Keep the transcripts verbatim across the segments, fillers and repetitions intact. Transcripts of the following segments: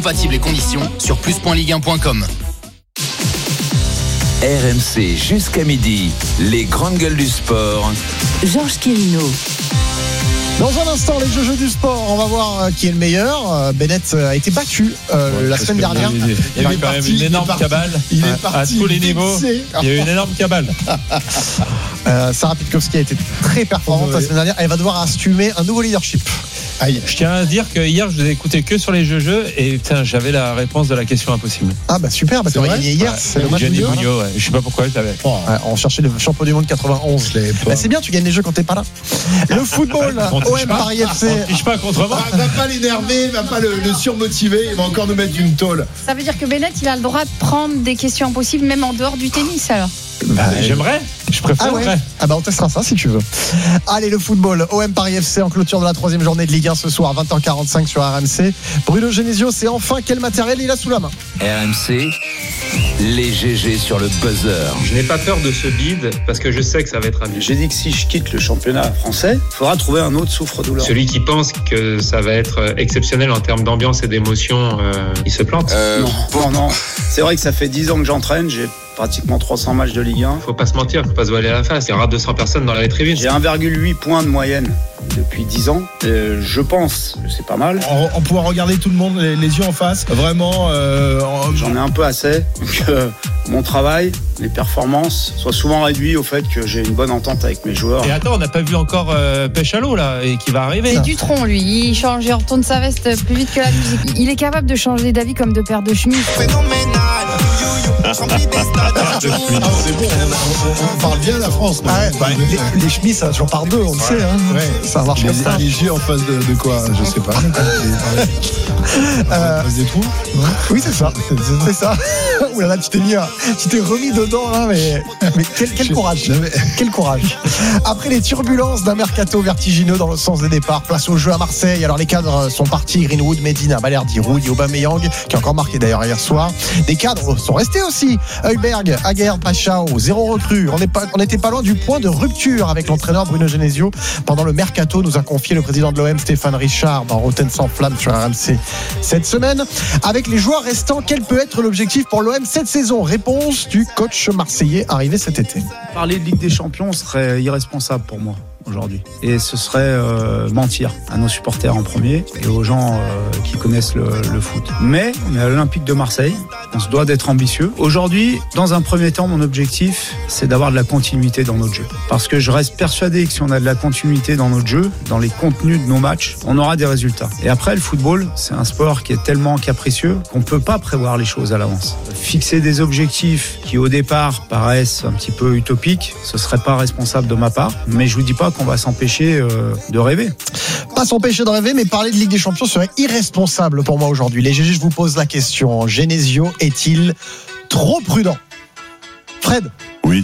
Compatibles et conditions sur plus point ligue un point com. R M C jusqu'à midi, les grandes gueules du sport. Georges Quirino. Dans un instant, les jeux, jeux du sport, on va voir qui est le meilleur. Bennett a été battu euh, ouais, la semaine dernière. Il, il, il y a eu quand parti, même une énorme cabale. Il est parti à tous les niveaux. Il y a eu une énorme cabale. euh, Sarah Pitkowski a été très performante ouais. la semaine dernière. Elle va devoir assumer un nouveau leadership. Aïe. Je tiens à dire que hier, je vous ai écouté que sur les jeux-jeux et putain, j'avais la réponse de la question impossible. Ah bah super, bah t'aurais gagné hier. Ouais, c'est le match Gianni Bugno, ouais. Je sais pas pourquoi je l'avais. Oh, ouais, on cherchait le champion du monde quatre-vingt-onze. Bah, c'est bien, tu gagnes les jeux quand t'es pas là. Le football, O M Paris F C. On triche pas contre moi. Va pas l'énerver, va pas le, le surmotiver, il va encore nous mettre une tôle. Ça veut dire que Bennett, il a le droit de prendre des questions impossibles, même en dehors du tennis alors. Bah, j'aimerais, je préférerais. Ah, ouais. ah bah on testera ça si tu veux. Allez, le football, O M Paris F C en clôture de la troisième journée de Ligue un ce soir, vingt heures quarante-cinq sur R M C. Bruno Genesio, c'est enfin quel matériel il a sous la main? R M C, les G G sur le buzzer. Je n'ai pas peur de ce bid parce que je sais que ça va être un bid. J'ai dit que si je quitte le championnat français, il faudra trouver un autre souffre-douleur. Celui qui pense que ça va être exceptionnel en termes d'ambiance et d'émotion, euh, il se plante. Euh, non, non, non. C'est vrai que ça fait dix ans que j'entraîne, j'ai pratiquement trois cents matchs de Ligue un. Faut pas se mentir, faut pas se voiler à la face. Il y aura deux cents personnes dans la tribune. J'ai un virgule huit points de moyenne depuis dix ans. Euh, je pense, c'est pas mal. En, en pouvoir regarder tout le monde les, les yeux en face, vraiment. Euh, en... J'en ai un peu assez que mon travail, les performances soient souvent réduits au fait que j'ai une bonne entente avec mes joueurs. Et attends, on n'a pas vu encore euh, Pêche à l'eau là, et qui va arriver. C'est Dutronc lui, il change, il retourne sa veste plus vite que la musique. Il est capable de changer d'avis comme de paire de chemises. Ah, c'est bon, on, on parle bien la France. Ah ouais, bah, les, les chemises, ça change par deux, on le sait. Hein. Ouais. Ça marche comme ça. Les yeux en face de, de quoi? Je sais pas. euh, des trous? Oui, c'est ça. C'est ça. Ouh là là, tu t'es mis, tu t'es remis dedans là, mais, mais quel, quel courage. Quel courage. Après les turbulences d'un mercato vertigineux dans le sens des départs, place au jeu à Marseille. Alors les cadres sont partis, Greenwood, Medina, Balerdi, Rouille, Aubameyang, qui a encore marqué d'ailleurs hier soir. Des cadres sont restés aussi. Heuberg, Aguerd, Pachao, zéro recrue. On n'était pas, pas loin du point de rupture avec l'entraîneur Bruno Genesio pendant le mercato, nous a confié le président de l'O M Stéphane Richard dans Rotten sans flamme sur R M C cette semaine. Avec les joueurs restants, quel peut être l'objectif pour l'O M cette saison? Réponse du coach marseillais arrivé cet été. Parler de Ligue des Champions serait irresponsable pour moi aujourd'hui. Et ce serait euh, mentir à nos supporters en premier et aux gens euh, qui connaissent le, le foot. Mais on est à l'Olympique de Marseille, on se doit d'être ambitieux. Aujourd'hui, dans un premier temps, mon objectif, c'est d'avoir de la continuité dans notre jeu. Parce que je reste persuadé que si on a de la continuité dans notre jeu, dans les contenus de nos matchs, on aura des résultats. Et après, le football, c'est un sport qui est tellement capricieux qu'on ne peut pas prévoir les choses à l'avance. Fixer des objectifs qui, au départ, paraissent un petit peu utopiques, ce serait pas responsable de ma part. Mais je vous dis pas qu'on va s'empêcher euh, de rêver. Pas s'empêcher de rêver, mais parler de Ligue des Champions serait irresponsable pour moi aujourd'hui. Les G G, je vous pose la question. Genesio est-il trop prudent? Fred? Oui.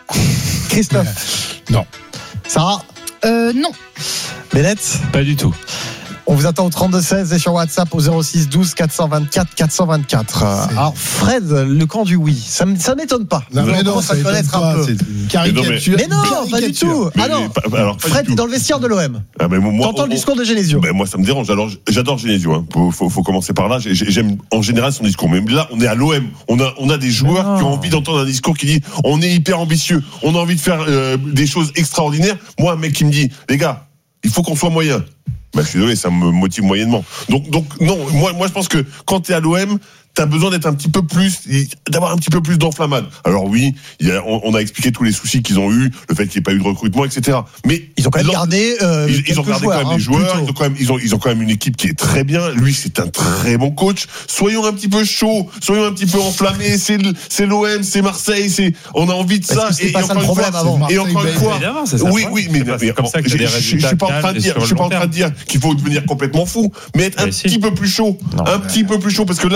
Christophe? Non. Sarah? Euh, non. Bennett? Pas du tout. On vous attend au trente-deux seize et sur WhatsApp au zéro six douze quatre cent vingt-quatre quatre cent vingt-quatre. C'est... Alors Fred, le camp du oui, ça ne m'étonne pas. Non, mais non, ça connaître un peu. Caricature. Mais non, mais pas du tout. Mais, ah non. Mais, alors, Fred est dans le vestiaire de l'O M. Ah, mais moi, T'entends on, le discours de Genesio? Ben moi, ça me dérange. Alors, j'adore Genesio. Hein. Faut, faut, faut commencer par là. J'aime en général son discours. Mais là, on est à l'O M. On a, on a des joueurs non. qui ont envie d'entendre un discours qui dit on est hyper ambitieux. On a envie de faire euh, des choses extraordinaires. Moi, un mec qui me dit les gars, il faut qu'on soit moyen. Bah, je suis désolé, ça me motive moyennement. Donc, donc non, moi, moi, je pense que quand t'es à l'O M, t'as besoin d'être un petit peu plus, d'avoir un petit peu plus d'enflammade. Alors oui, il y a, on, on a expliqué tous les soucis qu'ils ont eu, le fait qu'il n'y ait pas eu de recrutement, et cetera. Mais ils ont quand même gardé, euh, ils, ils ont gardé joueurs, quand même hein, les joueurs. plutôt. Ils ont quand même, ils ont, ils ont quand même une équipe qui est très bien. Lui, c'est un très bon coach. Soyons un petit peu chauds, soyons un petit peu enflammés. C'est, c'est l'O M, c'est Marseille, c'est, on a envie de ça. Et, et pas ça le problème fois, avant. Et encore une fois, oui, oui, mais, c'est mais comme ça que je, je, je suis pas en train de dire, je suis pas en train de dire qu'il faut devenir complètement fou, mais être un petit peu plus chaud, un petit peu plus chaud, parce que là, on est tiède.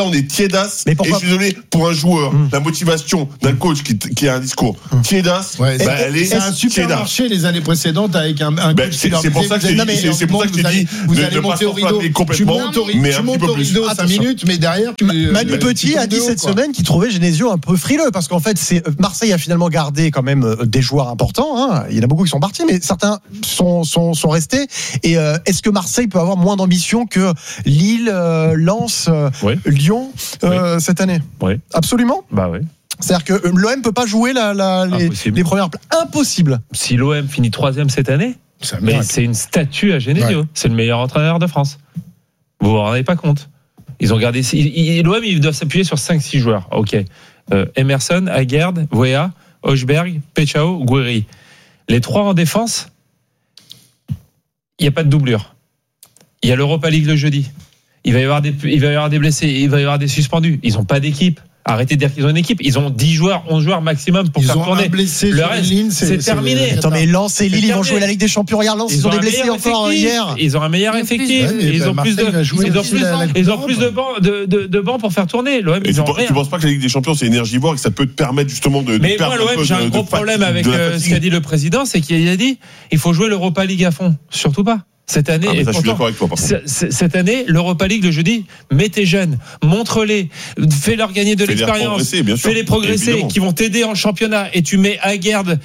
tiédasse. Mais pourquoi Et je suis désolé, pour un joueur, Hum. la motivation d'un coach qui, qui a un discours tiédasse, Ouais, bah, c'est- elle est c'est un supermarché les années précédentes avec un, un Ben, coach qui c'est- leur c'est pour disait, ça que vous je t'ai allez- dit- c'est- c'est pour ça que je t'ai vous allez- dit vous de- allez de monter pas au rideau. s'enflammer Tu complètement, montes au, ri- mais tu un montes petit au peu plus. rideau cinq Attention. minutes, mais derrière tu. euh, Manu tu Petit a tombes dit de haut, cette quoi. semaine qu'il trouvait Genesio un peu frileux parce qu'en fait c'est Marseille a finalement gardé quand même euh, des joueurs importants. Hein. Il y en a beaucoup qui sont partis, mais certains sont sont, sont restés. Et euh, est-ce que Marseille peut avoir moins d'ambition que Lille, euh, Lens, euh, Oui. Lyon euh, cette année? Oui. Absolument. Bah oui. C'est-à-dire que euh, l'O M peut pas jouer la, la, les, Impossible. les premières places. Impossible. Si l'O M finit troisième cette année, C'est un mais miracle. c'est une statue à Genesio. Ouais. C'est le meilleur entraîneur de France. Vous vous rendez pas compte? Ils ont gardé. L'O M, ils doivent s'appuyer sur cinq six joueurs. Ok. Euh, Emerson, Aguerd, Wea, Hochberg, Pechao, Guéry. Les trois en défense, il n'y a pas de doublure. Il y a l'Europa League le jeudi. Il va y avoir des, il va y avoir des blessés, il va y avoir des suspendus. Ils n'ont pas d'équipe. Arrêtez de dire qu'ils ont une équipe. Ils ont dix joueurs, onze joueurs maximum pour Ils faire ont tourner. un blessé Le sur reste, une ligne, c'est terminé. Attends, mais Lens et Lille, ils vont terminé. jouer la Ligue des Champions. Regarde Lens, ils, ont un des blessés meilleur encore effectif. hier. Ils ont un meilleur Ils ont plus effectif. de- Ouais, mais Ils bah, ont plus de, Marseille va jouer ils ont aussi plus, la- la Coupe ils ont d'Europe. plus de bancs, de, de, de bancs pour faire tourner. L'O M, Et ils tu, ont penses- rien. tu penses pas que la Ligue des Champions c'est énergivore et que ça peut te permettre justement de, de Mais perdre moi, un l'O M, peu j'ai de- un de gros fatigue- problème avec de la euh, ce fatigue. qu'a dit le président, c'est qu'il a dit il faut jouer l'Europa League à fond. Surtout pas. Cette année, Ah, mais et ça, je suis pourtant, d'accord avec toi, par contre. c- c- cette année, l'Europa League le jeudi, mets tes jeunes, montre-les, fais-leur gagner de Fais-les l'expérience, progresser, bien sûr. fais-les progresser, Évidemment. qui vont t'aider en championnat. Et tu mets Aguerd,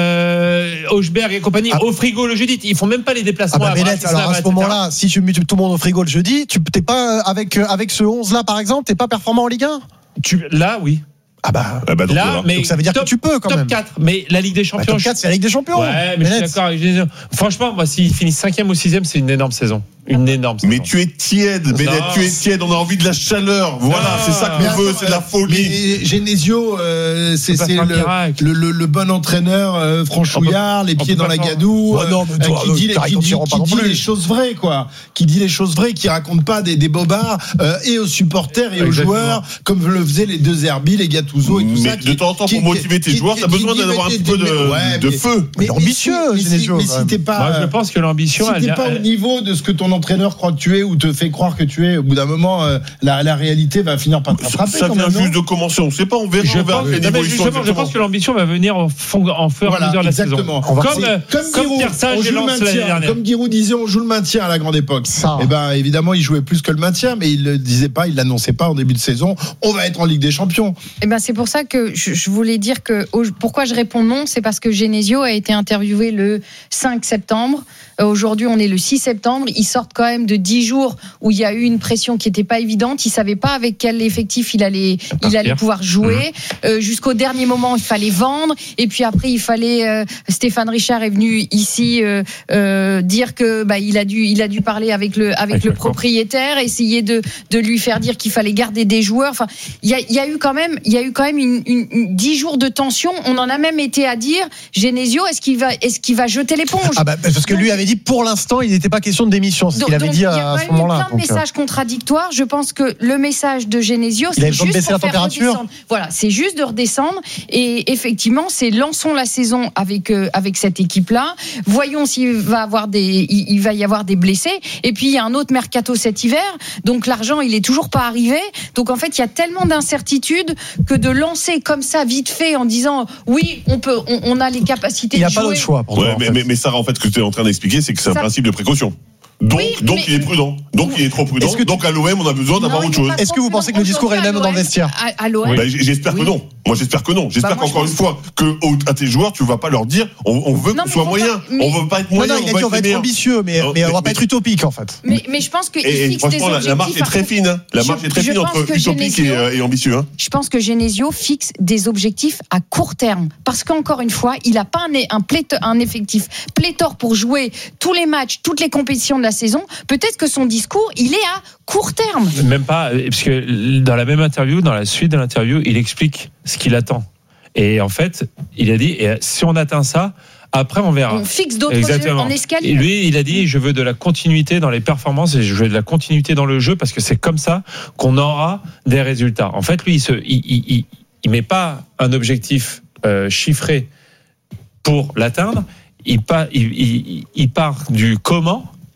euh, Hochberg et compagnie Ah. au frigo le jeudi. Ils font même pas les Ah déplacements. bah à Bennett, Bratislava, alors à ce et cetera. moment-là, si tu mets tout le monde au frigo le jeudi, tu t'es pas euh, avec euh, avec ce onze là par exemple, t'es pas performant en Ligue un? Tu, là, oui. Ah bah Ah bah, donc, Là, voilà. mais donc ça veut dire top, que tu peux quand top même. quatre. Mais la Ligue des Bah, Champions. top quatre, c'est la Ligue des Champions. Ouais, mais je suis Bennett. d'accord avec Genesio. Franchement, moi, s'ils finissent cinquième ou sixième, c'est une énorme saison. Une énorme saison. Mais tu es tiède, Bennett, Non. tu es tiède, on a envie de la chaleur. Voilà, Non. c'est ça Mais qu'on veut, attends, c'est de la euh, folie. Mais Genesio, euh, c'est C'est pas c'est un le, miracle. le, le, le bon entraîneur euh, franchouillard, les on pieds peut dans pas la faire- gadoue, Ouais, non, mais euh, toi, qui dit, les, t'arrives qui au dit, tirant pas qui non dit plus. les choses vraies, quoi. Qui dit les choses vraies, qui raconte pas des, des bobards euh, et aux supporters et aux Exactement. joueurs, comme le faisaient les deux Herbie, les Gattuso et tout Mais ça. de temps en temps, pour motiver tes joueurs, t'as besoin d'avoir un petit peu de, de feu. Mais ambitieux, mais si, Genesio, mais quand si même. t'es pas, Moi, je pense que l'ambition, si elle t'es vient- pas au elle- niveau de ce que ton entraîneur croit que tu es ou te fait croire que tu es, au bout d'un moment, euh, la, la réalité va finir par te rattraper. Ça quand vient même, non juste de commencer, on sait pas, on verra. Je on verra pense, quel non, mais niveau ils sont justement, je exactement. pense que l'ambition va venir en, fond- en fur et à Voilà, mesure de la exactement. saison. On va- Comme, c'est- euh, comme comme Giroud, Pierre-Sage on et joue le Lens l'année maintien. dernière. Comme Giroud disait, on joue le maintien à la grande époque. Ça. Et ben évidemment, il jouait plus que le maintien, mais il le disait pas, il l'annonçait pas en début de saison. On va être en Ligue des Champions. Eh ben, c'est pour ça que je, je voulais dire que au- pourquoi je réponds non, c'est parce que Genesio a été interviewé le cinq septembre. Euh, Aujourd'hui, on est le six septembre. Ils sortent quand même de dix jours où il y a eu une pression qui n'était pas évidente. Ils savaient pas avec quel effectif il allait, il allait pouvoir jouer. Euh, jusqu'au dernier moment, il fallait vendre. Et puis après, il fallait. euh, Stéphane Richard est venu ici euh, euh, dire que bah, il a dû, il a dû parler avec le, avec, Avec le le corps. propriétaire, essayer de, de lui faire dire qu'il fallait garder des joueurs. Enfin, il y a, il y a eu quand même, il y a eu quand même une, une, une dix jours de tension. On en a même été à dire, Genesio, est-ce qu'il va, est-ce qu'il va jeter l'éponge? Ah bah, parce que lui avait dit pour l'instant il n'était pas question de démission, c'est ce Donc- qu'il avait donc, dit il y a à quand ce même eu moment-là. plein de Donc, euh, messages contradictoires. Je pense que le message de Genesio, Il avait c'est besoin de juste baisser la pour faire température. redescendre. Voilà, c'est juste de redescendre. Et effectivement, c'est lançons la saison avec euh, avec cette équipe-là. Voyons s'il va avoir des, il, il va y avoir des blessés. Et puis il y a un autre mercato cet hiver. Donc l'argent, il est toujours pas arrivé. Donc en fait, il y a tellement d'incertitudes que de lancer comme ça vite fait en disant oui, on peut, on, on a les capacités. il n'y a de pas jouer. d'autre choix pour Ouais, toi, en mais, fait. mais, mais Sarah, en fait, ce que tu es en train d'expliquer, c'est que c'est un Ça- principe de précaution. Donc, Oui, donc mais- il est prudent. Donc il est trop prudent. Est-ce que tu- Donc à l'O M, on a besoin d'avoir Non, autre il est chose. pas Est-ce que vous pensez que le discours est le même dans le vestiaire? À, à l'O M. Bah, j- j'espère Oui. que non. Moi, j'espère que non. J'espère Bah, moi, qu'encore je une pense- fois, que au- à tes joueurs, tu vas pas leur dire, on, on veut Non, qu'on mais soit faut moyen. pas- mais- On veut pas être Non, moyen. non, il a dit on va les être meilleurs. ambitieux, mais, Non, mais on va mais- pas être utopique en fait. Mais, mais je pense qu'il Et, et fixe des franchement, la, objectifs. la marche est à très court- fine. Hein. La Je- marche est très je fine pense entre que utopique et, Genesio- euh, et ambitieux. Hein. Je pense que Genesio fixe des objectifs à court terme. Parce qu'encore une fois, il n'a pas un, un, pléthore- un effectif pléthore pour jouer tous les matchs, toutes les compétitions de la saison. Peut-être que son discours, il est à court terme. Même pas, parce que dans la même interview, dans la suite de l'interview, il explique ce qu'il attend. Et en fait, il a dit, et si on atteint ça, après on verra. On fixe d'autres jeux Exactement. en escalier. Et lui, il a dit, je veux de la continuité dans les performances et je veux de la continuité dans le jeu parce que c'est comme ça qu'on aura des résultats. En fait, lui, il se, il, il, il, il met pas un objectif euh, chiffré pour l'atteindre. Il, part, il, il, il part du comment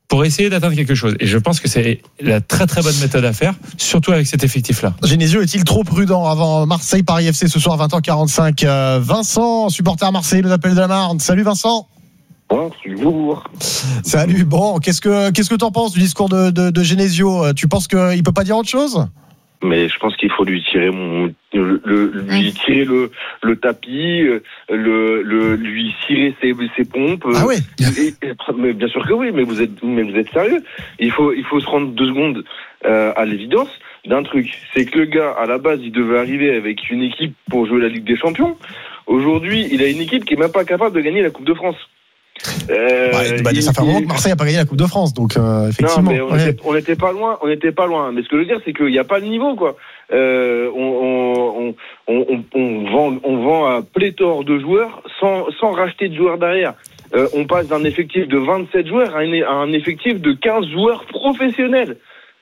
pour essayer d'atteindre quelque chose. Et je pense que c'est la très très bonne méthode à faire, surtout avec cet effectif-là. Genesio est-il trop prudent avant Marseille-Paris F C ce soir vingt heures quarante-cinq? euh, Vincent, supporter à Marseille, nous appelle de la Marne. Salut Vincent. Bonjour. Salut. Bon, qu'est-ce que qu'est-ce que t'en penses du discours de, de, de Genesio? Tu penses qu'il peut pas dire autre chose? Mais je pense qu'il faut lui tirer mon, le, le, lui tirer le, le tapis, le, le, lui cirer ses, ses pompes. Ah oui. Et, et, mais bien sûr que oui, mais vous êtes, mais vous êtes sérieux. Il faut, il faut se rendre deux secondes euh, à l'évidence d'un truc. C'est que le gars, à la base, il devait arriver avec une équipe pour jouer la Ligue des Champions. Aujourd'hui, il a une équipe qui est même pas capable de gagner la Coupe de France. Euh, ouais, bah, il, ça fait un moment il... que Marseille n'a pas gagné la Coupe de France, donc euh, effectivement. Non, mais on, ouais. était, on était pas loin, on était pas loin. Mais ce que je veux dire, c'est qu'il n'y a pas de niveau, quoi. Euh, on, on, on, on, on vend, on vend à pléthore de joueurs sans, sans racheter de joueurs derrière. Euh, on passe d'un effectif de vingt-sept joueurs à, une, à un effectif de quinze joueurs professionnels.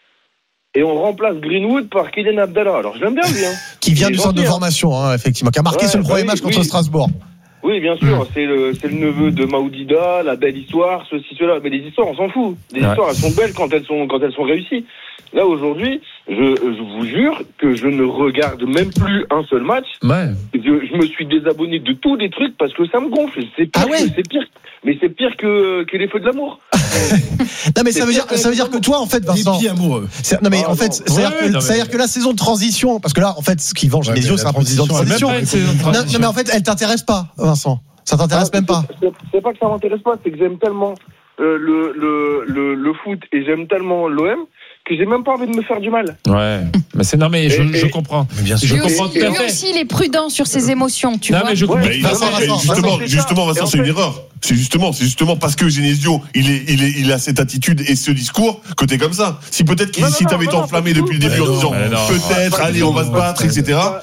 Et on remplace Greenwood par Kylian Abdallah. Alors, j'aime bien lui, hein. Qui vient du centre de formation, hein, effectivement, qui a marqué ouais, sur le premier bah match oui, contre oui. Strasbourg. Oui, bien sûr, mmh. c'est le c'est le neveu de Maoudida, la belle histoire, ceci, cela. Mais les histoires, on s'en fout. Les ouais. histoires, elles sont belles quand elles sont quand elles sont réussies. Là, aujourd'hui, je, je vous jure que je ne regarde même plus un seul match. Ouais. Je, je me suis désabonné de tous les trucs parce que ça me gonfle. C'est pire, ah ouais. c'est pire. Mais c'est pire que, que les feux de l'amour. Non, mais ça veut, dire, ça veut dire que toi, en fait, Vincent. Des amoureux. Non, mais ah, en fait, c'est-à-dire ouais, que, mais... c'est-à-dire que la saison de transition, parce que là, en fait, ce qui vend Genesio, ouais, c'est un peu une saison de transition. Même pas une saison de transition. Non, non, mais en fait, elle t'intéresse pas, Vincent. Ça t'intéresse ah, même pas. C'est, c'est pas que ça m'intéresse pas, c'est que j'aime tellement euh, le, le, le, le foot et j'aime tellement l'O M que j'ai même pas envie de me faire du mal. Ouais, mais c'est non mais je, et, je comprends. Mais bien sûr. Je lui comprends aussi, tout à lui fait. aussi, il est prudent sur ses émotions, tu non, vois. Mais je ouais, Vincent, Vincent, Vincent, justement, Vincent, justement, Vincent, c'est une erreur. C'est justement, c'est justement parce que Genesio, il est, il est, il a cette attitude et ce discours que t'es comme ça. Si peut-être qu'il, non, si non, t'avais été enflammé depuis le début en disant peut-être, allez, on va se battre, et cetera.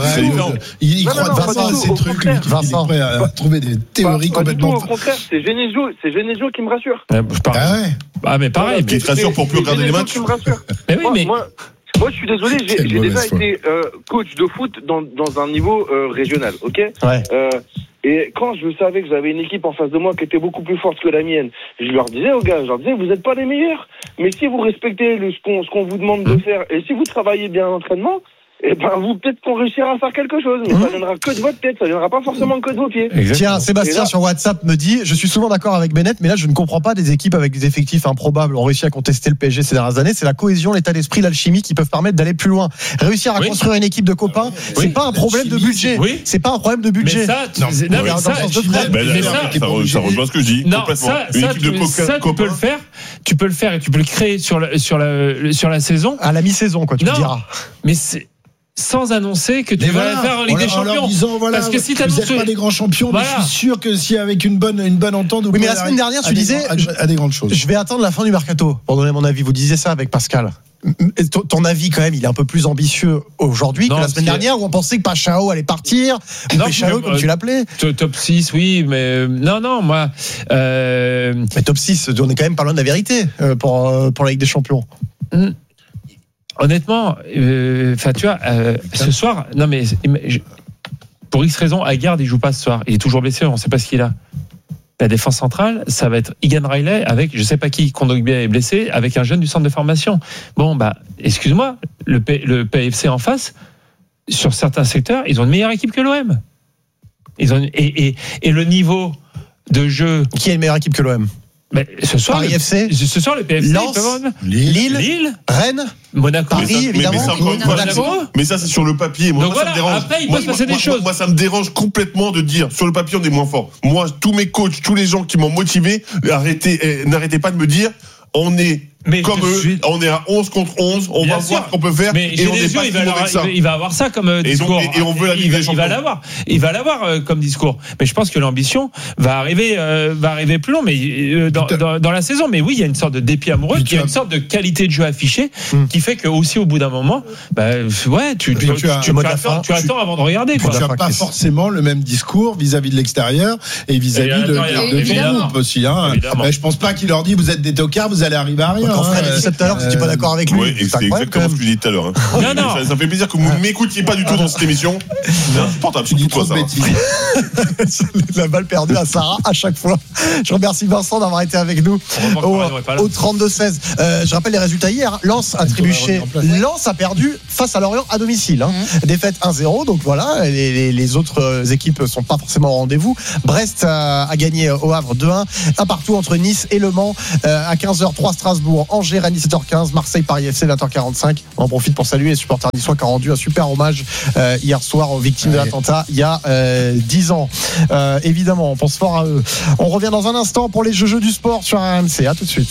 Il croit Vincent à ces trucs, lui, il est prêt à trouver des théories complètement. Au contraire, c'est Genesio, c'est Genesio qui me rassure. Ah ouais. Ah mais pareil. Qui te rassure pour plus regarder les matchs. Mais oui, mais. Moi, je suis désolé, j'ai, j'ai déjà foi. été euh, coach de foot dans, dans un niveau euh, régional, ok ouais. euh, Et quand je savais que j'avais une équipe en face de moi qui était beaucoup plus forte que la mienne, je leur disais aux gars, je leur disais, vous n'êtes pas les meilleurs, mais si vous respectez le, ce, qu'on, ce qu'on vous demande mmh. de faire, et si vous travaillez bien à l'entraînement, eh ben, vous, peut-être qu'on réussira à faire quelque chose, mais mmh. ça viendra que de votre tête, ça viendra pas forcément que de vos pieds. Exactement. Tiens, Sébastien là, sur WhatsApp me dit, je suis souvent d'accord avec Bennett, mais là, je ne comprends pas des équipes avec des effectifs improbables ont réussi à contester le P S G ces dernières années. C'est la cohésion, l'état d'esprit, l'alchimie qui peuvent permettre d'aller plus loin. Réussir à oui. construire une équipe de copains, oui. c'est pas un problème de budget. Oui. C'est pas un problème de budget. Mais ça, tu, non, non, mais ça, ça, mais ça, ça rejoint ce que je dis. Non, ça, une ça, équipe de copains, ça, tu peux le faire. Tu peux le faire et tu peux le créer sur la, sur la, sur la saison. À la mi-saison, quoi, tu non, me diras. Mais c'est, sans annoncer que tu mais vas voilà, faire en Ligue des Champions. Disant, voilà, parce que si vous n'êtes pas des grands champions, voilà. mais je suis sûr que si avec une bonne, une bonne entente, vous oui, mais la semaine dernière, tu disais à, à des grandes choses. Je vais attendre la fin du mercato pour donner mon avis. Vous disiez ça avec Pascal. Ton, ton avis quand même, il est un peu plus ambitieux aujourd'hui non, que la semaine dernière où on pensait que Pachao allait partir, ou Pachao comme euh, tu l'appelais. Top six, oui, mais non, non, moi. Euh... Mais top six, on est quand même pas loin de la vérité pour pour la Ligue des Champions. Mmh. Honnêtement, enfin euh, tu vois, euh, ce soir, non mais je, pour X raison, Aguerd il joue pas ce soir, il est toujours blessé, on sait pas ce qu'il a. La défense centrale, ça va être Egan Riley avec je sais pas qui, Kondogbia est blessé, avec un jeune du centre de formation. Bon bah, excuse-moi, le, P, le P F C en face, sur certains secteurs, ils ont une meilleure équipe que l'O M. Ils ont et, et, et le niveau de jeu. Qui a une meilleure équipe que l'O M? Mais ce soir, Paris le, F C, ce soir le P F C, Lens, Lille, Lille, Lille, Rennes, Monaco, Paris, mais ça, évidemment. Mais, mais, ça, encore Monaco. Fois, mais ça, c'est sur le papier. Moi, donc moi voilà, ça me dérange. après, il moi, peut se passer moi, des moi, choses. Moi, ça me dérange complètement de dire, sur le papier, on est moins fort. Moi, tous mes coachs, tous les gens qui m'ont motivé, arrêtez, eh, n'arrêtez pas de me dire, on est mais comme eux, suis... on est à onze contre onze, on Bien va sûr. voir ce qu'on peut faire, mais et on n'est pas il va, avec ça. il va avoir ça comme euh, discours. Et, donc, et, et on veut la il, va, il va l'avoir, il va l'avoir euh, comme discours. Mais je pense que l'ambition va arriver, euh, va arriver plus long, mais euh, dans, dans, dans la saison. Mais oui, il y a une sorte de dépit amoureux, il y a une sorte de qualité de jeu affichée, hum. qui fait que aussi au bout d'un moment, bah, ouais, tu, tu, tu, tu, as, tu, tu attends, tu attends avant de regarder. Tu n'as pas forcément le même discours vis-à-vis de l'extérieur et vis-vis de, de, de, de ton groupe aussi. Hein. Je pense pas qu'il leur dit vous êtes des tocards, vous allez arriver à rien. quand Fred a dit ça tout à l'heure, tu n'es pas d'accord avec lui. Oui, et c'est exactement ce que je dis tout à l'heure. Hein. Non, non. Ça, ça fait plaisir que vous ne m'écoutiez pas du tout dans cette émission. C'est insupportable. Tu dis trop de bêtises. La balle perdue à Sarah à chaque fois. Je remercie Vincent d'avoir été avec nous au, au trente-deux seize. Euh, je rappelle les résultats hier. Lens a trébuché. Lens a perdu face à Lorient à domicile. Hein. Mmh. Défaite un zéro. Donc voilà, les, les, les autres équipes ne sont pas forcément au rendez-vous. Brest a, a gagné au Havre deux un. Un partout entre Nice et Le Mans. Euh, à quinze heures trois Strasbourg, Angers, Rennes dix-sept heures quinze, Marseille, Paris F C vingt heures quarante-cinq. On en profite pour saluer les supporters niçois qui ont rendu un super hommage euh, hier soir aux victimes ouais. de l'attentat il y a euh, dix ans. Euh, évidemment, on pense fort à eux. On revient dans un instant pour les jeux du sport sur R M C. À tout de suite.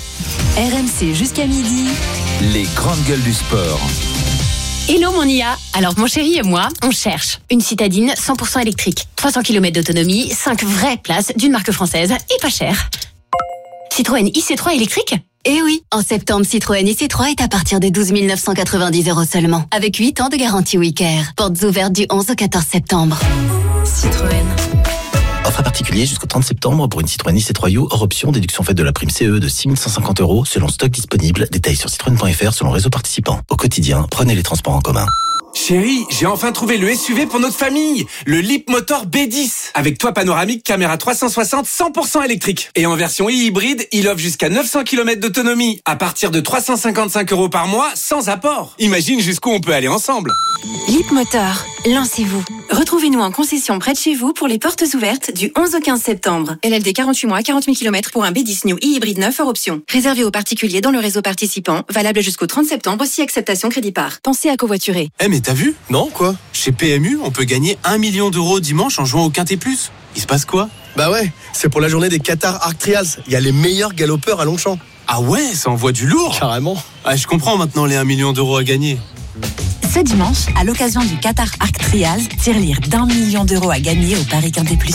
R M C jusqu'à midi. Les grandes gueules du sport. Hello mon I A. Alors mon chéri et moi, on cherche une citadine cent pour cent électrique, trois cents kilomètres d'autonomie, cinq vraies places d'une marque française et pas cher. Citroën I C trois électrique ? Eh oui, en septembre, Citroën I C trois est à partir de douze mille neuf cent quatre-vingt-dix euros seulement, avec huit ans de garantie WeCare. Portes ouvertes du onze au quatorze septembre. Citroën. Offre à particulier jusqu'au trente septembre pour une Citroën I C trois U hors option, déduction faite de la prime C E de six mille cent cinquante euros selon stock disponible. Détails sur citroën point f r selon réseau participant. Au quotidien, prenez les transports en commun. Chérie, j'ai enfin trouvé le S U V pour notre famille, le Leapmotor B dix, avec toit panoramique, caméra trois cent soixante, cent pour cent électrique. Et en version e-hybride, il offre jusqu'à neuf cents kilomètres d'autonomie, à partir de trois cent cinquante-cinq euros par mois, sans apport. Imagine jusqu'où on peut aller ensemble. Leapmotor, lancez-vous. Retrouvez-nous en concession près de chez vous pour les portes ouvertes du onze au quinze septembre. L L D quarante-huit mois, quarante mille kilomètres pour un B dix New e-hybride neuf hors option. Réservé aux particuliers dans le réseau participant, valable jusqu'au trente septembre, si acceptation crédit par. Pensez à covoiturer. Eh mais t'as vu ? Non, quoi ? Chez P M U, on peut gagner un million d'euros dimanche en jouant au Quintet Plus. Il se passe quoi ? Bah ouais, c'est pour la journée des Qatar Arc Trials. Il y a les meilleurs galopeurs à Longchamp. Ah ouais, ça envoie du lourd. Carrément. Ah, je comprends maintenant les un million d'euros à gagner. Ce dimanche, à l'occasion du Qatar Arc Trials, tirelire d'un million d'euros à gagner au Paris Quintet Plus.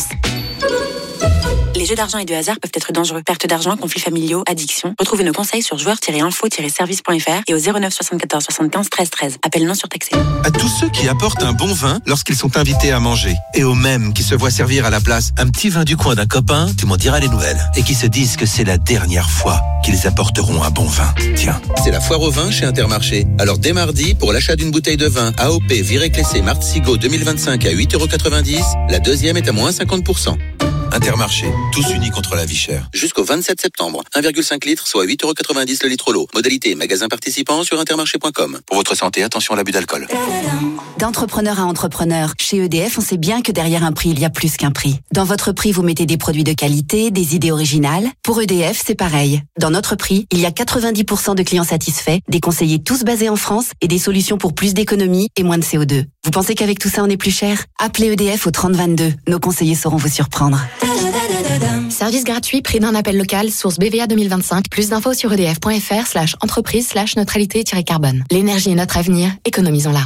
Les jeux d'argent et de hasard peuvent être dangereux. Perte d'argent, conflits familiaux, addiction. Retrouvez nos conseils sur joueurs tiret info tiret service point f r et au zéro neuf soixante-quatorze soixante-quinze treize treize. Appel non surtaxé. À tous ceux qui apportent un bon vin lorsqu'ils sont invités à manger. Et aux mêmes qui se voient servir à la place un petit vin du coin d'un copain, tu m'en diras les nouvelles. Et qui se disent que c'est la dernière fois qu'ils apporteront un bon vin. Tiens, c'est la foire au vin chez Intermarché. Alors dès mardi, pour l'achat d'une bouteille de vin A O P Viré-Clessé Martzigo deux mille vingt-cinq à huit euros quatre-vingt-dix, la deuxième est à moins cinquante pour cent. Intermarché, tous unis contre la vie chère. Jusqu'au vingt-sept septembre, un virgule cinq litres, soit huit euros quatre-vingt-dix le litre l'eau. Modalité magasin participant sur intermarché point com. Pour votre santé, attention à l'abus d'alcool. D'entrepreneur à entrepreneur, chez E D F, on sait bien que derrière un prix, il y a plus qu'un prix. Dans votre prix, vous mettez des produits de qualité, des idées originales. Pour E D F, c'est pareil. Dans notre prix, il y a quatre-vingt-dix pour cent de clients satisfaits, des conseillers tous basés en France et des solutions pour plus d'économie et moins de C O deux. Vous pensez qu'avec tout ça, on est plus cher ? Appelez E D F au trente vingt-deux. Nos conseillers sauront vous surprendre. Service gratuit, prix d'un appel local, source B V A deux mille vingt-cinq. Plus d'infos sur edf point f r slash entreprise slash neutralité-carbone. L'énergie est notre avenir, économisons-la.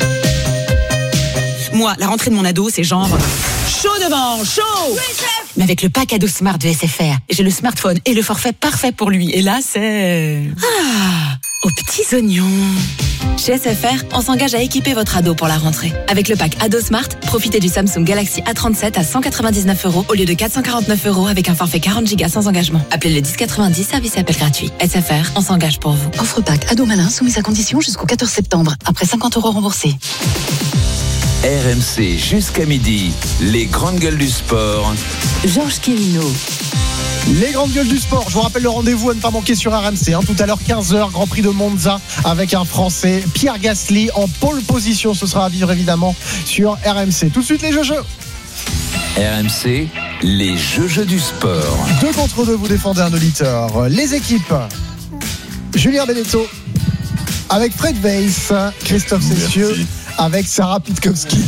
Moi, la rentrée de mon ado, c'est genre chaud devant, chaud. Oui, chef. Mais avec le pack ado smart de S F R, j'ai le smartphone et le forfait parfait pour lui. Et là, c'est ah, aux petits oignons. Chez S F R, on s'engage à équiper votre ado pour la rentrée. Avec le pack Ado Smart, profitez du Samsung Galaxy A trente-sept à cent quatre-vingt-dix-neuf euros au lieu de quatre cent quarante-neuf euros avec un forfait quarante gigas sans engagement. Appelez le dix quatre-vingt-dix, service appel gratuit. S F R, on s'engage pour vous. Offre pack Ado Malin soumise à condition jusqu'au quatorze septembre. Après cinquante euros remboursés. R M C jusqu'à midi, les grandes gueules du sport. Georges Kérino. Les grandes gueules du sport, je vous rappelle le rendez-vous à ne pas manquer sur R M C, hein. Tout à l'heure quinze heures, Grand Prix de Monza avec un Français, Pierre Gasly en pole position. Ce sera à vivre évidemment sur R M C. Tout de suite les jeux jeux. R M C, les jeux jeux du sport. Deux contre deux, vous défendez un auditeur. Les équipes, Julien Benetto avec Fred Weiss, Christophe Cessieux avec Sarah Pitkowski.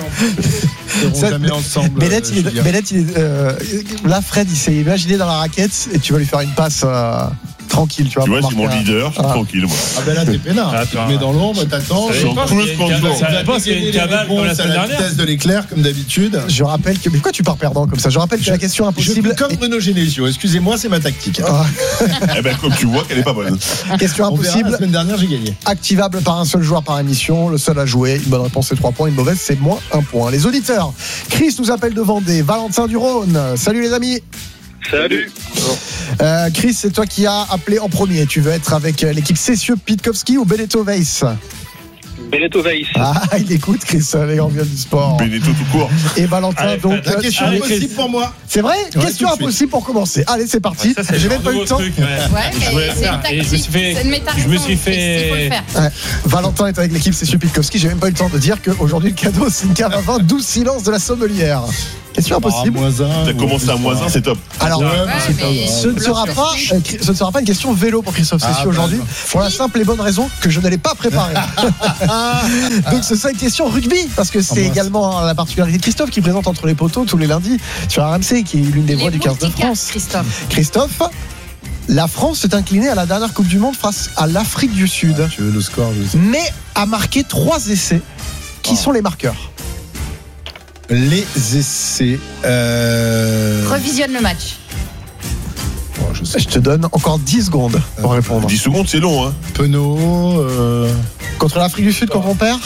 Jamais ensemble. Bennett, il est, Bennett, il est, euh, là, Fred, il s'est imaginé dans la raquette et tu vas lui faire une passe euh, tranquille. Tu vois, tu vois c'est mon leader, je suis ah. tranquille. Moi. Ah ben là, t'es peinard. Ah, tu te mets dans l'ombre, t'attends. Je suis en plus contre Ça va pas, c'est une cabale comme la semaine dernière. Vitesse de l'éclair, comme d'habitude. Je rappelle que. Mais pourquoi tu pars perdant comme ça ? Je rappelle que je, la question impossible. Je, comme Bruno Genesio, excusez-moi, c'est ma tactique. Ah. Eh ben, comme tu vois qu'elle est pas bonne. Question impossible. La semaine dernière, j'ai gagné. Activable par un seul joueur par émission, le seul à jouer. Une bonne réponse, c'est trois points. Une mauvaise, c'est moins un point. Les auditeurs. Chris nous appelle de Vendée. Valentin du Rhône. Salut les amis. Salut. Euh, Chris, c'est toi qui as appelé en premier. Tu veux être avec l'équipe Cessieux Pitkowski ou Beneteau Weiss? Beneteau Weiss. Ah, il écoute Chris, les grands gueules du sport. Beneteau tout court. Et Valentin, Allez, donc. la question allez, impossible Chris. pour moi. C'est vrai? Ouais, Question tout de impossible pour commencer. Allez, c'est parti. Ouais, ça, c'est J'ai le même pas eu le temps. truc, ouais. Ouais, mais Je voulais c'est faire. une Et je me suis fait. C'est une méta- Je me suis il faut le fait. faire. Ouais. Valentin est avec l'équipe Cessieux Pitkowski. J'ai même pas eu le temps de dire qu'aujourd'hui, le cadeau, c'est une cave à vin, douze silences de la sommelière. Question impossible. Ah, moins un. T'as commencé à moins un, c'est top. Alors, Ouais, Ouais, mais ce ne, sera pas, euh, ce ne sera pas une question vélo pour Christophe Cessieux Ah, aujourd'hui, bah, pour la simple et bonne raison que je ne l'ai pas préparé. Donc ce sera une question rugby, parce que c'est Ah, mince. également la particularité de Christophe qui présente Entre les poteaux tous les lundis sur R M C, qui est l'une des Les voix du quinze de multicartes, France. Christophe. Christophe, la France s'est inclinée à la dernière Coupe du Monde face à l'Afrique du Sud, Tu veux le score, je sais. mais a marqué trois essais. Qui sont les marqueurs? Les essais. Euh... Revisionne le match. oh, je sais. Je te donne encore dix secondes pour répondre. dix secondes, c'est long, hein. Penaud. Euh... Contre l'Afrique du Sud, quand on perd?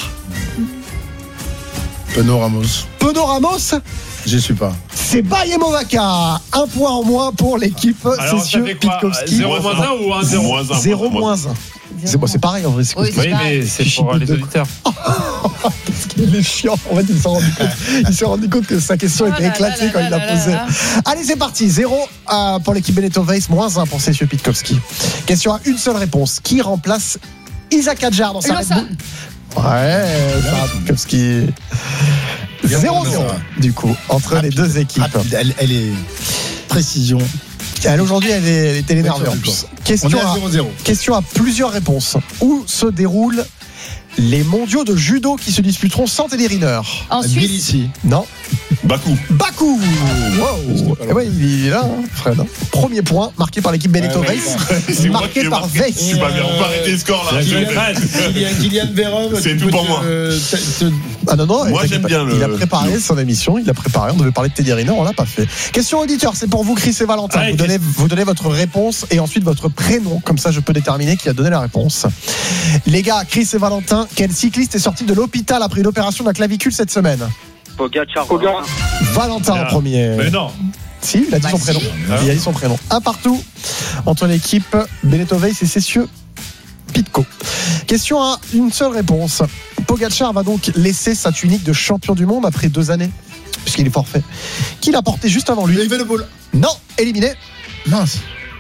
Penaud Ramos. Penaud Ramos, J'y suis pas. c'est Bayemovaka. Un point en moins pour l'équipe Alors, ça Cessieux fait quoi? Pitkowski. zéro moins un ou un zéro? Moins un. zéro moins un. C'est bon, c'est pareil en vrai. C'est Oui, Oui, mais c'est pour les auditeurs. Parce qu'il est chiant. En fait, il s'est rendu compte, il s'est rendu compte que sa question Oh était là éclatée là quand là il l'a là posée. là. Allez, c'est parti. zéro euh, pour l'équipe Beneteau Weiss, moins un pour Cessieux Pitkowski. Question à une seule réponse. Qui remplace Isaac Adjar dans sa Red Lawson. Bull? Ouais, Sarah Pitkowski. zéro zéro du coup, entre les deux équipes. Rapide, elle, elle est précision. Elle, aujourd'hui, elle est, elle est énervée en plus. Question On est à à, zéro zéro. question à plusieurs réponses. Où se déroulent les mondiaux de judo qui se disputeront sans Teddy Riner? En Suisse. Tbilissi. Non. Bakou. Bakou. Wow. Eh ouais, il est là, hein, Fred. Premier point marqué par l'équipe Beneteau Ouais, ouais, Weiss. C'est moi qui Marqué ai par marqué. Weiss. Je suis pas bien. On va arrêter les scores là. Kylian- Kylian, Kylian Vérov. C'est tu tout peux pour te- moi. euh, te- te- Ah non, non, Moi, t'inquiète j'aime pas. bien le- Il a préparé son émission, il a préparé. On devait parler de Teddy Riner, on l'a pas fait. Question auditeur, c'est pour vous, Chris et Valentin. Allez, vous, donnez, vous donnez votre réponse et ensuite votre prénom. Comme ça, je peux déterminer qui a donné la réponse. Les gars, Chris et Valentin, quel cycliste est sorti de l'hôpital après une opération de la clavicule cette semaine? Pogacar. Valentin en Ah. premier. Mais non. Si, il a dit Bah son si. prénom. Il a dit son prénom. Un partout entre l'équipe Beneteau Weiss et Cessieux Pitco. Question à une seule réponse. Pogacar va donc laisser sa tunique de champion du monde après deux années, puisqu'il est forfait. Qui l'a porté juste avant lui? Evenepoel. Non, éliminé. Mince.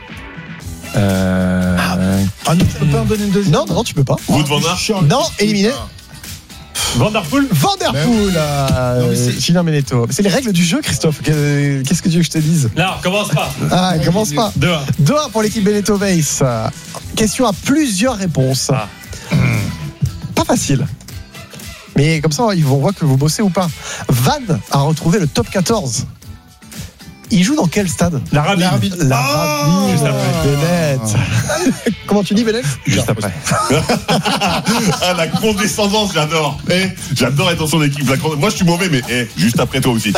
Euh. Ah non, tu peux pas en donner une deuxième. Non, non, non, tu peux pas. Wout van Aert. Chiant. Non, éliminé. Van der Poel. Van der Poel. euh, Non, mais c'est- Julien Beneteau. C'est les règles du jeu, Christophe. Qu'est-ce que tu veux que je te dise? Non, commence pas. Ah, commence pas. deux un. deux un pour l'équipe Beneteau Weiss. Question à plusieurs réponses. Ah. Pas facile. Mais comme ça, ils vont voir que vous bossez ou pas. Van a retrouvé le top quatorze. Il joue dans quel stade? L'Arabie. L'Arabie. L'Arabie. Juste après. Bennett. Comment tu dis, Bennett? Juste après. Ah, la condescendance, j'adore. Eh, j'adore être dans son équipe. La conde- Moi, je suis mauvais, mais eh, juste après toi aussi.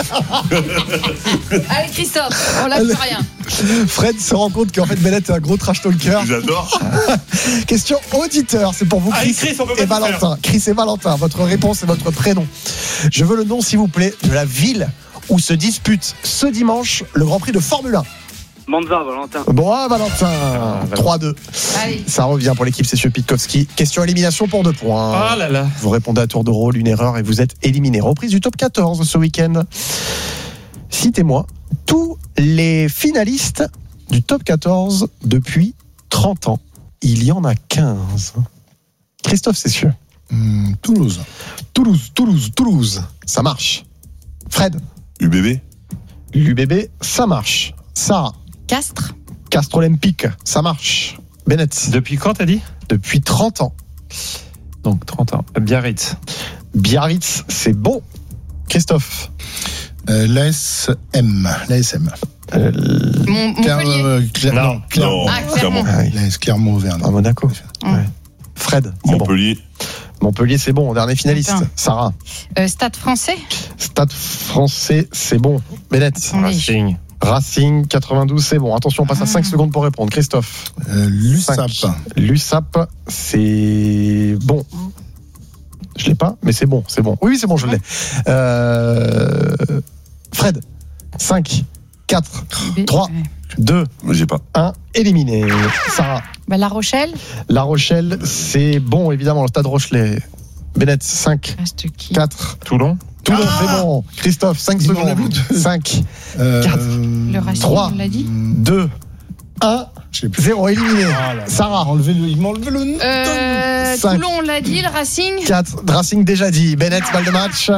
Allez, Christophe, on lâche plus rien. Fred se rend compte qu'en fait, Bennett est un gros trash talker. J'adore. Question auditeur, c'est pour vous, Allez, Chris, Chris, on peut pas et tout Valentin. Chris et Valentin, votre réponse et votre prénom. Je veux le nom, s'il vous plaît, de la ville où se dispute ce dimanche le Grand Prix de Formule un. Monza, Valentin. Bon, ah, Valentin, trois deux. Allez. Ça revient pour l'équipe Cessieux Pitkowski. Question élimination pour deux points. Ah là là. Vous répondez à tour de rôle, une erreur et vous êtes éliminé. Reprise du top quatorze ce week-end. Citez-moi tous les finalistes du top quatorze depuis trente ans. Il y en a quinze. Christophe Cessieux. Hum, Toulouse. Toulouse, Toulouse, Toulouse. Ça marche. Fred. U B B. L'U B B, ça marche. Sarah. Castres. Castres Olympique, ça marche. Bennett. Depuis quand t'as dit? Depuis trente ans. Donc trente ans. Biarritz. Biarritz, c'est bon. Christophe. Euh, L'A S M. L'A S M. Euh, Mon, Claire- Montpellier. euh, Claire- Non. non, Clermont. Non, Ah, Clermont. Clermont. ah oui, L'A S Clermont-Auvergne. à Monaco. Hum. Ouais. Fred. c'est bon. Montpellier. Montpellier, c'est bon. Dernier finaliste. Putain. Sarah. Euh, Stade français. Stade français, c'est bon. Bennett. Oui. Racing. Racing quatre-vingt-douze, c'est bon. Attention, on passe à Ah. cinq secondes pour répondre. Christophe. Euh, L'U S A P. Cinq. L'U S A P, c'est bon. Je l'ai pas, mais c'est bon, c'est bon. Oui, oui, c'est bon, je l'ai. Euh... Fred. cinq. quatre, trois, deux, j'ai pas. un, éliminé. Sarah. Bah, La Rochelle. La Rochelle, c'est bon, évidemment, le Stade Rochelet. Bennett, cinq, quatre. Toulon. Toulon, ah c'est bon. Christophe, cinq secondes. cinq, euh, quatre, le Racing, trois, on l'a dit. deux, un, zéro, éliminé. Ah là, Sarah. Enlevé le, il m'a enlevé le nom. Euh, cinq. Toulon, on l'a dit. Le Racing. quatre, Racing déjà dit. Bennett, balle de match.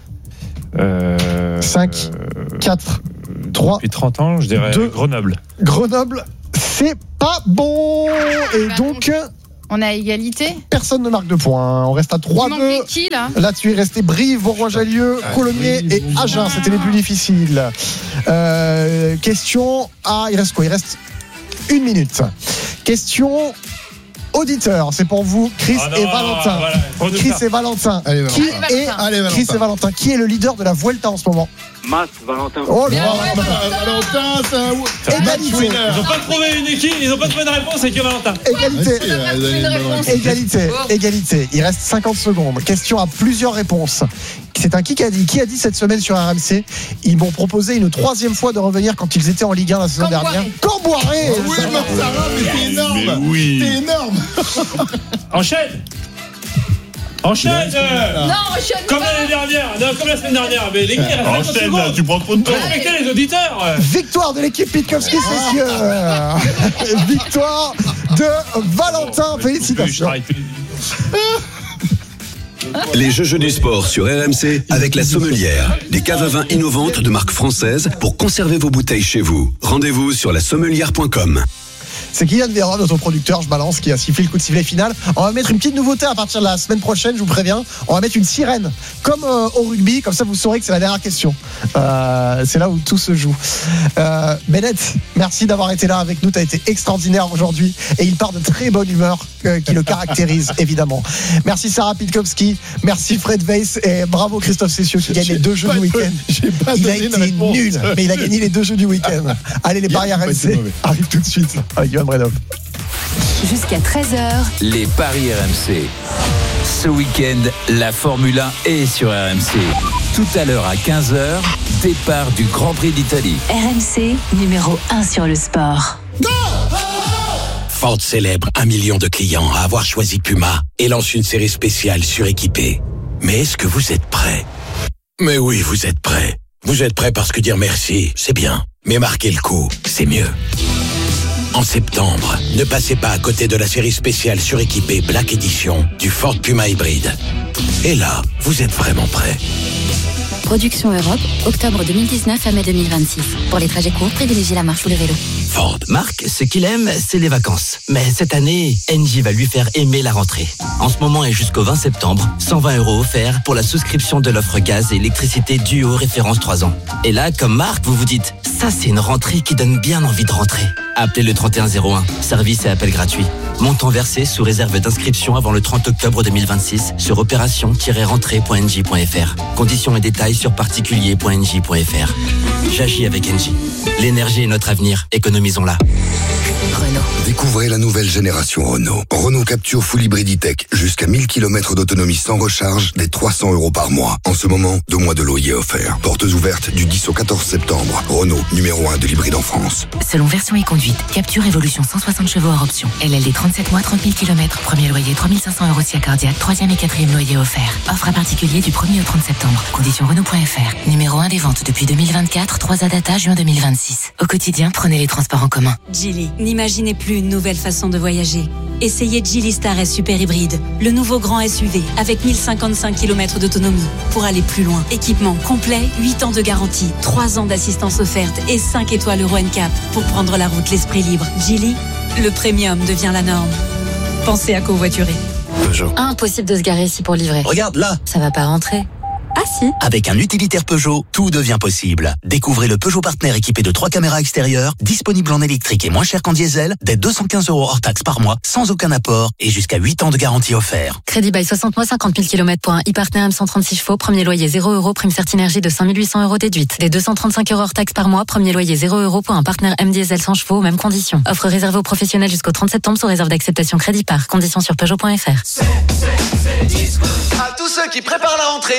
Euh, cinq, quatre, trois. Depuis trente ans, je dirais deux. Grenoble. Grenoble, c'est pas bon. Et Bah, donc, on a égalité. personne ne marque de points. On reste à trois Il deux. manquait qui, là Là-dessus, il restait Brive, Bourgoin-Jallieu, Colomiers et Agen. C'était les plus difficiles. Euh, question. Ah, il reste quoi? Il reste une minute. Question. Auditeur, c'est pour vous, Chris Ah non, et Valentin. voilà, Chris et Valentin. Allez, Qui Valentin. est Allez, Valentin. Chris et Valentin. Qui est le leader de la Vuelta en ce moment? Mas, Valentin. Oh, Bien, non, ouais, Valentin, c'est un Égalité. match winner. Ils n'ont pas trouvé une équipe, ils n'ont pas trouvé une réponse avec Valentin. Égalité. Ah, si, euh, vous avez une bonne réponse. Égalité, égalité. Il reste cinquante secondes. Question à plusieurs réponses. C'est un qui a dit. Qui a dit cette semaine sur R M C? Ils m'ont proposé une troisième fois de revenir quand ils étaient en Ligue un la saison Camboiré. dernière. Camboiré. Oui, mais Sarah, mais t'es énorme. Mais oui. T'es énorme. Enchaîne Enchaîne euh, Non, enchaîne Comme pas. l'année dernière, non, comme la semaine dernière. Mais les gars, il reste cinquante Enchaîne, là, secondes. tu prends trop de temps. Respectez les auditeurs. Victoire de l'équipe Pitkowski, messieurs. Victoire de Valentin. Je Félicitations. travaille plus. Les jeux du sport sur R M C avec la Sommelière. Des caves à vin innovantes de marque française pour conserver vos bouteilles chez vous. Rendez-vous sur la sommelière point com. C'est Kylian Vera, notre producteur, je balance, qui a sifflé le coup de sifflet final. On va mettre une petite nouveauté à partir de la semaine prochaine, je vous préviens. On va mettre une sirène, comme euh, au rugby, comme ça vous saurez que c'est la dernière question. Euh, c'est là où tout se joue. Euh, Bennett, merci d'avoir été là avec nous, tu as été extraordinaire aujourd'hui et il part de très bonne humeur euh, qui le caractérise, évidemment. Merci Sarah Pitkowski, merci Fred Weiss et bravo Christophe Cessieux qui gagne les deux jeux du week-end. Il a été nul, mais il a gagné les deux jeux du week-end. Allez, les paris R M C arrivent tout de suite avec Yoann Bredov. Jusqu'à treize heures. Les paris R M C. Ce week-end, la Formule un est sur R M C. Tout à l'heure à quinze heures, départ du Grand Prix d'Italie. R M C, numéro un sur le sport. Ford célèbre un million de clients à avoir choisi Puma et lance une série spéciale suréquipée. Mais est-ce que vous êtes prêts? Mais oui, vous êtes prêts. Vous êtes prêts parce que dire merci, c'est bien. Mais marquer le coup, c'est mieux. En septembre, ne passez pas à côté de la série spéciale suréquipée Black Edition du Ford Puma hybride. Et là, vous êtes vraiment prêts. Production Europe, octobre deux mille dix-neuf à mai deux mille vingt-six. Pour les trajets courts, privilégiez la marche ou le vélo. Ford. Marc, ce qu'il aime, c'est les vacances. Mais cette année, Engie va lui faire aimer la rentrée. En ce moment et jusqu'au vingt septembre, cent vingt euros offerts pour la souscription de l'offre gaz et électricité Duo référence trois ans. Et là, comme Marc, vous vous dites, ça c'est une rentrée qui donne bien envie de rentrer. Appelez le trente et un zéro un, service et appel gratuit. Montant versé sous réserve d'inscription avant le trente octobre deux mille vingt-six sur opération tiret rentrée point engie point f r. Conditions et détails sur particulier point engie point f r. J'agis avec Engie. L'énergie est notre avenir, économisons-la. Renault. Découvrez la nouvelle génération Renault. Renault Capture Full Hybrid E-Tech. Jusqu'à mille kilomètres d'autonomie sans recharge, dès trois cents euros par mois. En ce moment, deux mois de loyer offert. Portes ouvertes du dix au quatorze septembre. Renault, numéro un de l'hybride en France. Selon version et conduite, Capture Evolution cent soixante chevaux hors option. L L D trente-sept mois, trente mille kilomètres. Premier loyer trois mille cinq cents euros si cardiaque. Troisième et quatrième loyer offert. Offre à particulier du premier au trente septembre. Conditions Renault point f r. Numéro un des ventes depuis deux mille vingt-quatre. trois A Data, juin deux mille vingt-six. Au quotidien, prenez les transports en commun. Geely, n'imaginez plus une nouvelle façon de voyager. Essayez Geely Star S Super Hybride, le nouveau grand S U V avec mille cinquante-cinq kilomètres d'autonomie pour aller plus loin. Équipement complet, huit ans de garantie, trois ans d'assistance offerte et cinq étoiles Euro N C A P pour prendre la route l'esprit libre. Geely, le premium devient la norme. Pensez à covoiturer. Peugeot. Impossible de se garer ici pour livrer. Regarde là. Ça va pas rentrer. Ah si. Avec un utilitaire Peugeot, tout devient possible. Découvrez le Peugeot Partner équipé de trois caméras extérieures, disponible en électrique et moins cher qu'en diesel, dès deux cent quinze euros hors taxe par mois, sans aucun apport et jusqu'à huit ans de garantie offert. Crédit bail soixante mois, cinquante mille kilomètres pour un e-partner M cent trente-six chevaux, premier loyer zéro euros, prime Certinergie de cinq mille huit cents euros déduite. Des deux cent trente-cinq euros hors taxe par mois, premier loyer zéro euros pour un partenaire M diesel cent chevaux, mêmes conditions. Offre réservée aux professionnels jusqu'au trente septembre sous réserve d'acceptation crédit par. Conditions sur Peugeot point f r. À tous ceux qui préparent la rentrée, le pack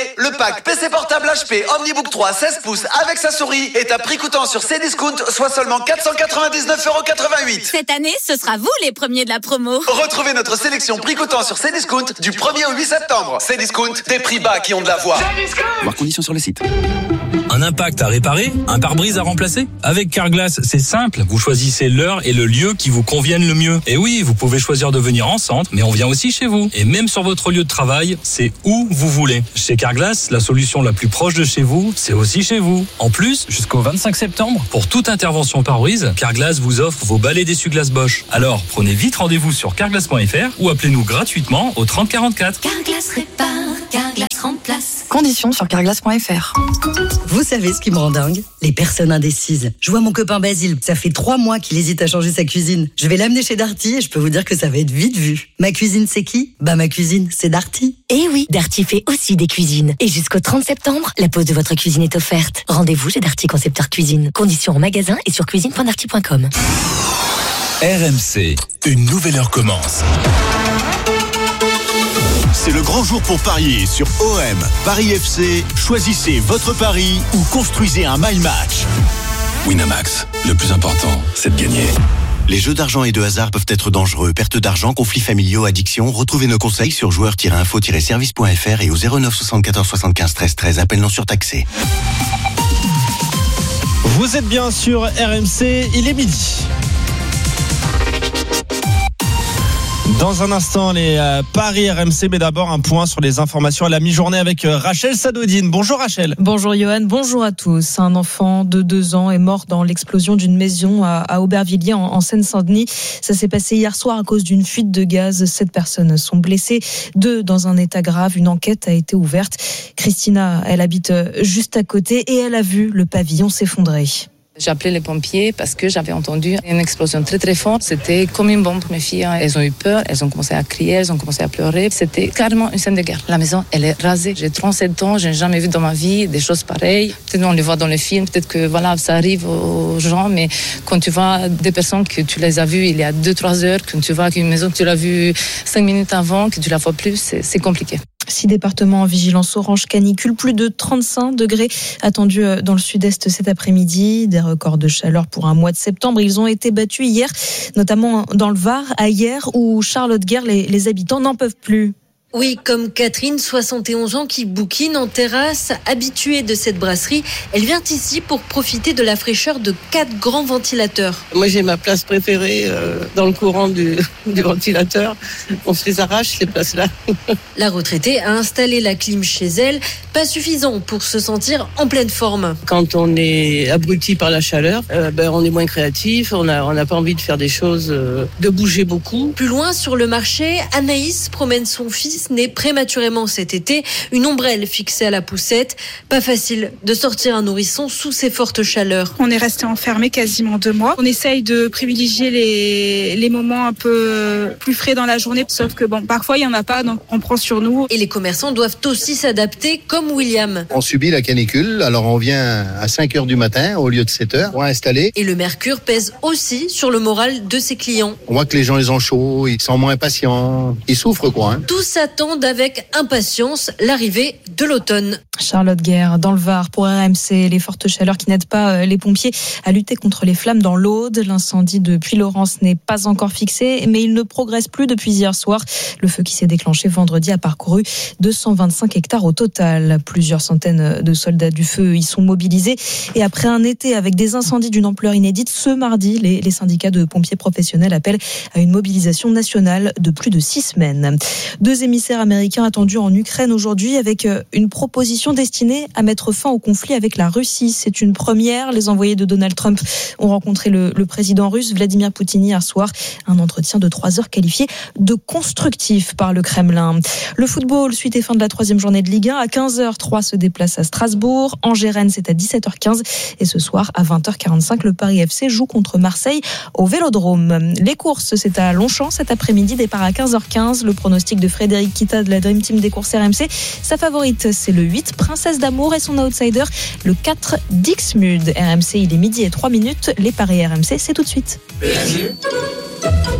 iMac, P C portable H P, Omnibook trois, seize pouces avec sa souris est à prix coûtant sur Cdiscount, soit seulement quatre cent quatre-vingt-dix-neuf euros quatre-vingt-huit. Cette année, ce sera vous les premiers de la promo. Retrouvez notre sélection prix coûtant sur Cdiscount du premier au huit septembre. Cdiscount, des prix bas qui ont de la voix. Voir conditions sur le site. Un impact à réparer, un pare-brise à remplacer? Avec Carglass, c'est simple. Vous choisissez l'heure et le lieu qui vous conviennent le mieux. Et oui, vous pouvez choisir de venir en centre, mais on vient aussi chez vous. Et même sur votre lieu de travail, c'est où vous voulez. Chez Carglass, la solution la plus proche de chez vous, c'est aussi chez vous. En plus, jusqu'au vingt-cinq septembre, pour toute intervention pare-brise, Carglass vous offre vos balais d'essuie-glace Bosch. Alors, prenez vite rendez-vous sur carglass point f r ou appelez-nous gratuitement au trente quarante-quatre. Carglass répare, Carglass remplace. Conditions sur carglass point f r. Vous savez ce qui me rend dingue? Les personnes indécises. Je vois mon copain Basile, ça fait trois mois qu'il hésite à changer sa cuisine. Je vais l'amener chez Darty et je peux vous dire que ça va être vite vu. Ma cuisine, c'est qui? Bah ma cuisine, c'est Darty. Eh oui, Darty fait aussi des cuisines. Et jusqu'au trente septembre, la pose de votre cuisine est offerte. Rendez-vous chez Darty Concepteur Cuisine. Conditions en magasin et sur cuisine point darty point com. R M C. Une nouvelle heure commence. C'est le grand jour pour parier sur O M. Paris F C, choisissez votre pari ou construisez un My Match. Winamax, le plus important, c'est de gagner. Les jeux d'argent et de hasard peuvent être dangereux. Perte d'argent, conflits familiaux, addiction. Retrouvez nos conseils sur joueurs tiret info tiret service point f r et au zéro neuf soixante-quatorze soixante-quinze treize treize. Appel non surtaxé. Vous êtes bien sur R M C, il est midi. Dans un instant, les euh, paris R M C, mais d'abord un point sur les informations à la mi-journée avec euh, Rachel Sadoudine. Bonjour Rachel. Bonjour Johan, bonjour à tous. Un enfant de deux ans est mort dans l'explosion d'une maison à, à Aubervilliers en, en Seine-Saint-Denis. Ça s'est passé hier soir à cause d'une fuite de gaz. Sept personnes sont blessées, deux dans un état grave. Une enquête a été ouverte. Christina, elle habite juste à côté et elle a vu le pavillon s'effondrer. J'ai appelé les pompiers parce que j'avais entendu une explosion très très forte. C'était comme une bombe. Mes filles, elles ont eu peur, elles ont commencé à crier, elles ont commencé à pleurer. C'était carrément une scène de guerre. La maison, elle est rasée. J'ai trente-sept ans, je n'ai jamais vu dans ma vie des choses pareilles. Peut-être on les voit dans les films, peut-être que voilà, ça arrive aux gens, mais quand tu vois des personnes que tu les as vues il y a deux trois heures, quand tu vois qu'une maison que tu l'as vue cinq minutes avant, que tu la vois plus, c'est, c'est compliqué. Six départements en vigilance orange canicule, plus de trente-cinq degrés attendus dans le sud-est cet après-midi. Des records de chaleur pour un mois de septembre. Ils ont été battus hier, notamment dans le Var, à Hyères, où Charlotte Guerre, les, les habitants n'en peuvent plus. Oui, comme Catherine, soixante et onze ans, qui bouquine en terrasse, habituée de cette brasserie. Elle vient ici pour profiter de la fraîcheur de quatre grands ventilateurs. Moi, j'ai ma place préférée euh, dans le courant du, du ventilateur. On se les arrache, ces places-là. La retraitée a installé la clim chez elle, pas suffisant pour se sentir en pleine forme. Quand on est abruti par la chaleur, euh, ben, on est moins créatif, on n'a on a pas envie de faire des choses, euh, de bouger beaucoup. Plus loin, sur le marché, Anaïs promène son fils né prématurément cet été, une ombrelle fixée à la poussette. Pas facile de sortir un nourrisson sous ces fortes chaleurs. On est resté enfermé quasiment deux mois. On essaye de privilégier les, les moments un peu plus frais dans la journée, sauf que bon, parfois il n'y en a pas, donc on prend sur nous. Et les commerçants doivent aussi s'adapter, comme William. On subit la canicule, alors on vient à cinq heures du matin au lieu de sept heures pour installer. Et le mercure pèse aussi sur le moral de ses clients. On voit que les gens ils ont chaud, ils sont moins patients, ils souffrent quoi. Hein. Tout ça attendent avec impatience l'arrivée de l'automne. Charlotte Guerre, dans le Var, pour R M C, les fortes chaleurs qui n'aident pas les pompiers à lutter contre les flammes dans l'Aude. L'incendie de Puy-Laurence n'est pas encore fixé, mais il ne progresse plus depuis hier soir. Le feu qui s'est déclenché vendredi a parcouru deux cent vingt-cinq hectares au total. Plusieurs centaines de soldats du feu y sont mobilisés. Et après un été avec des incendies d'une ampleur inédite, ce mardi, les, les syndicats de pompiers professionnels appellent à une mobilisation nationale de plus de six semaines. Deux émissaires américains attendus en Ukraine aujourd'hui avec une proposition destinée à mettre fin au conflit avec la Russie. C'est une première. Les envoyés de Donald Trump ont rencontré le, le président russe Vladimir Poutine hier soir. Un entretien de trois heures qualifié de constructif par le Kremlin. Le football, suite et fin de la troisième journée de Ligue un. À quinze heures, Troyes se déplace à Strasbourg. Angers-Rennes, c'est à dix-sept heures quinze. Et ce soir, à vingt heures quarante-cinq, le Paris F C joue contre Marseille au Vélodrome. Les courses, c'est à Longchamp cet après-midi. Départ à quinze heures quinze. Le pronostic de Frédéric Kita de la Dream Team des courses R M C. Sa favorite, c'est le huit, Princesse d'Amour, et son outsider, le quatre, Dixmude. R M C, il est midi et trois minutes. Les paris R M C, c'est tout de suite.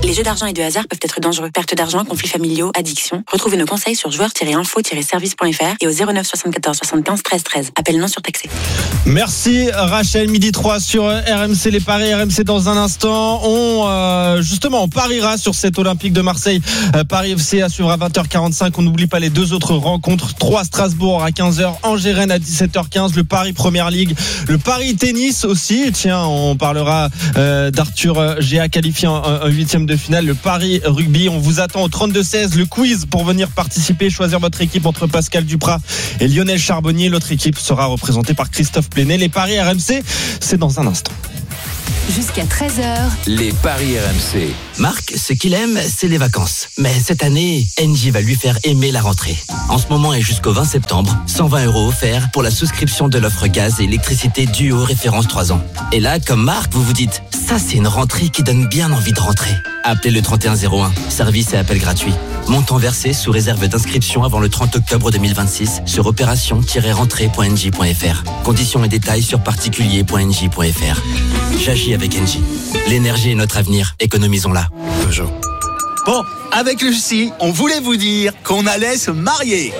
Les jeux d'argent et de hasard peuvent être dangereux. Perte d'argent, conflits familiaux, addiction. Retrouvez nos conseils sur joueurs tiret info tiret service point f r et au zéro neuf soixante-quatorze soixante-quinze treize treize. Appel non surtaxé. Merci Rachel, midi trois sur R M C, les paris R M C dans un instant. On euh, justement on pariera sur cet Olympique de Marseille, euh, Paris F C à suivre à vingt heures quarante-cinq. On n'oublie pas les deux autres rencontres, trois Strasbourg à quinze heures, Angers-Rennes à dix-sept heures quinze, le Paris Première Ligue, le Paris Tennis aussi. Tiens, on parlera euh, d'Arthur Géa qualifié en, en huitième de finale, le Paris Rugby. On vous attend au trente-deux seize, le quiz pour venir participer, choisir votre équipe entre Pascal Duprat et Lionel Charbonnier. L'autre équipe sera représentée par Christophe Plénet. Les paris R M C, c'est dans un instant. Jusqu'à treize heures. Les paris R M C. Marc, ce qu'il aime, c'est les vacances. Mais cette année, Engie va lui faire aimer la rentrée. En ce moment et jusqu'au vingt septembre, cent vingt euros offerts pour la souscription de l'offre gaz et électricité Duo référence trois ans. Et là, comme Marc, vous vous dites, ça c'est une rentrée qui donne bien envie de rentrer. Appelez le trente et un zéro un, service et appel gratuit. Montant versé sous réserve d'inscription avant le trente octobre deux mille vingt-six sur opération tiret rentrée point n j point f r. Conditions et détails sur particulier point n j point f r. J'agis avec Engie. L'énergie est notre avenir, économisons-la. Peugeot. Bon, avec Lucie, on voulait vous dire qu'on allait se marier.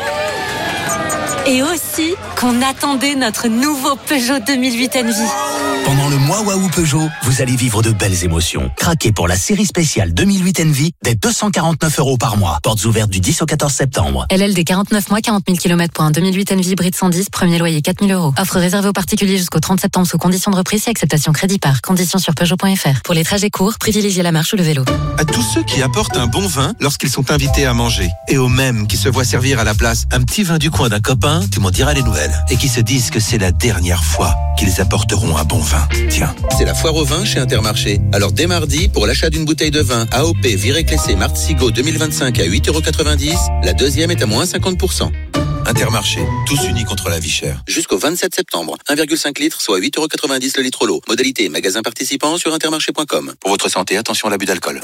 Et aussi qu'on attendait notre nouveau Peugeot deux mille huit Envie. Pendant le mois Waouh Peugeot, vous allez vivre de belles émotions. Craquez pour la série spéciale deux mille huit Envie dès deux cent quarante-neuf euros par mois. Portes ouvertes du dix au quatorze septembre. L L D quarante-neuf mois, quarante mille kilomètres pour un deux mille huit Envie hybride cent dix, premier loyer quatre mille euros. Offre réservée aux particuliers jusqu'au trente septembre sous conditions de reprise et acceptation crédit par. Conditions sur Peugeot point f r. Pour les trajets courts, privilégiez la marche ou le vélo. À tous ceux qui apportent un bon vin lorsqu'ils sont invités à manger. Et aux mêmes qui se voient servir à la place un petit vin du coin d'un copain, tu m'en diras les nouvelles. Et qui se disent que c'est la dernière fois qu'ils apporteront un bon vin. Tiens. C'est la foire au vin chez Intermarché. Alors dès mardi, pour l'achat d'une bouteille de vin A O P Viré Clessé Martzigo deux mille vingt-cinq à huit euros quatre-vingt-dix, la deuxième est à moins cinquante pour cent. Intermarché, tous unis contre la vie chère. Jusqu'au vingt-sept septembre, un virgule cinq litres, soit huit euros quatre-vingt-dix le litre l'eau. Modalité magasin participant sur intermarché point com. Pour votre santé, attention à l'abus d'alcool. Oh,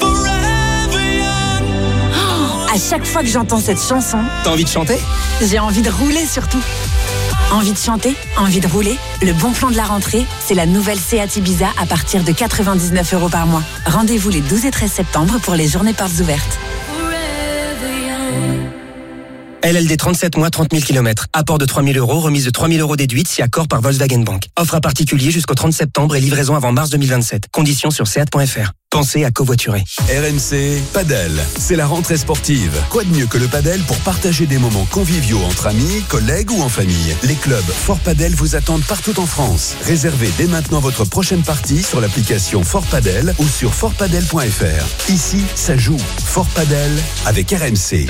à chaque fois que j'entends cette chanson, t'as envie de chanter ? J'ai envie de rouler surtout. Envie de chanter, envie de rouler. Le bon plan de la rentrée, c'est la nouvelle Seat Ibiza à partir de quatre-vingt-dix-neuf euros par mois. Rendez-vous les douze et treize septembre pour les journées portes ouvertes. L L D trente-sept mois, trente mille kilomètres. Apport de trois mille euros, remise de trois mille euros déduite si accord par Volkswagen Bank. Offre à particulier jusqu'au trente septembre et livraison avant mars deux mille vingt-sept. Conditions sur seat point f r. Pensez à covoiturer. R M C Padel, c'est la rentrée sportive. Quoi de mieux que le padel pour partager des moments conviviaux entre amis, collègues ou en famille. Les clubs Fort Padel vous attendent partout en France. Réservez dès maintenant votre prochaine partie sur l'application Fort Padel ou sur fort padel point f r. Ici, ça joue. Fort Padel avec R M C.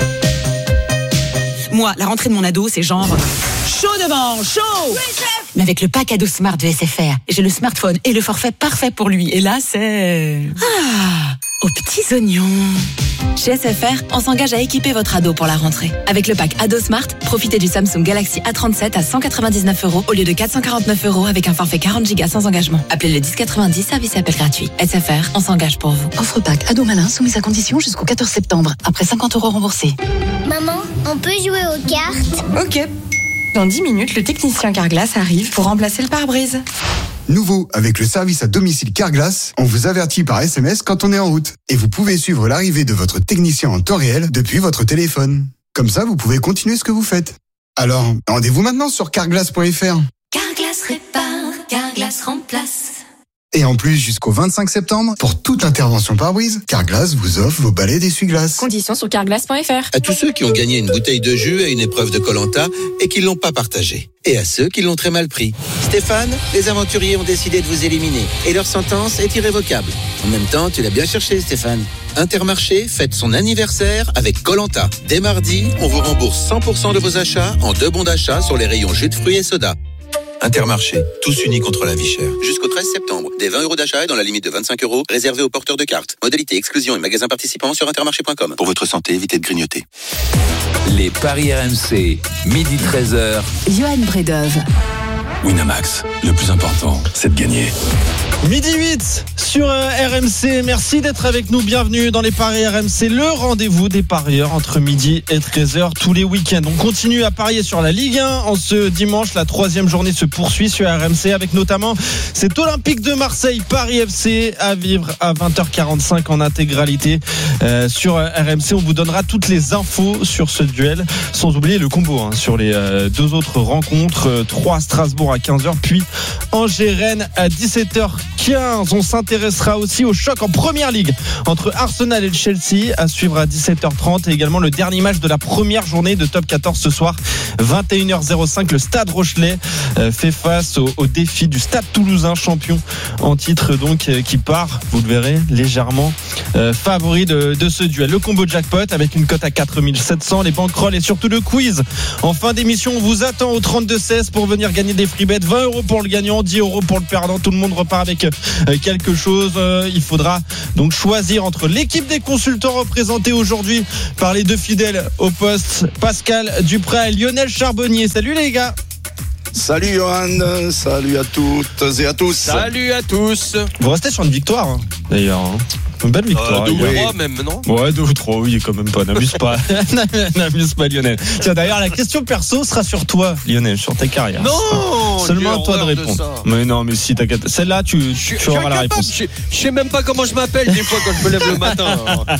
Moi, la rentrée de mon ado, c'est genre chaud devant, chaud. Mais avec le pack ado Smart de S F R, j'ai le smartphone et le forfait parfait pour lui. Et là, c'est... Ah, aux petits oignons. Chez S F R, on s'engage à équiper votre ado pour la rentrée. Avec le pack ado Smart, profitez du Samsung Galaxy A trente-sept à cent quatre-vingt-dix-neuf euros au lieu de quatre cent quarante-neuf euros avec un forfait quarante gigas sans engagement. Appelez le dix quatre-vingt-dix, service et appel gratuit. S F R, on s'engage pour vous. Offre pack ado malin soumise à condition jusqu'au quatorze septembre. Après cinquante euros remboursés. Maman, on peut jouer aux cartes ? Ok. Dans dix minutes, le technicien Carglass arrive pour remplacer le pare-brise. Nouveau, avec le service à domicile Carglass, on vous avertit par S M S quand on est en route. Et vous pouvez suivre l'arrivée de votre technicien en temps réel depuis votre téléphone. Comme ça, vous pouvez continuer ce que vous faites. Alors, rendez-vous maintenant sur carglass point f r. Carglass répare, Carglass remplace. Et en plus, jusqu'au vingt-cinq septembre, pour toute intervention pare-brise, Carglass vous offre vos balais d'essuie-glace. Conditions sur carglass point f r. À tous ceux qui ont gagné une bouteille de jus à une épreuve de Koh-Lanta et qui l'ont pas partagée. Et à ceux qui l'ont très mal pris. Stéphane, les aventuriers ont décidé de vous éliminer. Et leur sentence est irrévocable. En même temps, tu l'as bien cherché, Stéphane. Intermarché fête son anniversaire avec Koh-Lanta. Dès mardi, on vous rembourse cent pour cent de vos achats en deux bons d'achat sur les rayons jus de fruits et soda. Intermarché, tous unis contre la vie chère. Jusqu'au treize septembre, des vingt euros d'achat et dans la limite de vingt-cinq euros, réservés aux porteurs de cartes. Modalité exclusion et magasins participants sur intermarché point com. Pour votre santé, évitez de grignoter. Les paris R M C, midi treize heures. Johan Bredov. Winamax, Le plus important, c'est de gagner. Midi huit sur R M C. Merci d'être avec nous. Bienvenue dans les paris R M C, le rendez-vous des parieurs entre midi et treize heures tous les week-ends. On continue à parier sur la Ligue un. En ce dimanche, la troisième journée se poursuit sur R M C avec notamment cet Olympique de Marseille Paris F C à vivre à vingt heures quarante-cinq en intégralité euh, sur R M C. On vous donnera toutes les infos sur ce duel, sans oublier le combo hein, sur les euh, deux autres rencontres. trois à Strasbourg à quinze heures, puis Angers-Rennes à dix-sept heures quinze. On s'intéressera aussi au choc en première ligue entre Arsenal et Chelsea à suivre à dix-sept heures trente, et également le dernier match de la première journée de Top quatorze ce soir, vingt et une heures cinq. Le Stade Rochelais euh, fait face au, au défi du Stade Toulousain, champion en titre donc, euh, qui part, vous le verrez, légèrement euh, favori de, de ce duel. Le combo jackpot avec une cote à quatre mille sept cents, les banquerolles et surtout le quiz en fin d'émission. On vous attend au trente-deux seize pour venir gagner des free bets, vingt euros pour le gagnant, dix euros pour le perdant. Tout le monde repart avec euh, quelque chose. Euh, il faudra donc choisir entre l'équipe des consultants représentée aujourd'hui par les deux fidèles au poste, Pascal Duprat et Lionel Charbonnier. Salut les gars. Salut Johan, salut à toutes et à tous. Salut à tous. Vous restez sur une victoire hein, d'ailleurs hein. Une belle victoire. Euh, deux ou trois même, non? Ouais, deux ou trois, oui, quand même pas. N'abuse pas. N'abuse pas, Lionel. Tiens, d'ailleurs, la question perso sera sur toi, Lionel, sur ta carrière. Non! Seulement à toi de répondre. De mais non, mais si, t'inquiète. Celle-là, tu, je, tu auras la réponse. Je, je sais même pas comment je m'appelle des fois quand je me lève le matin.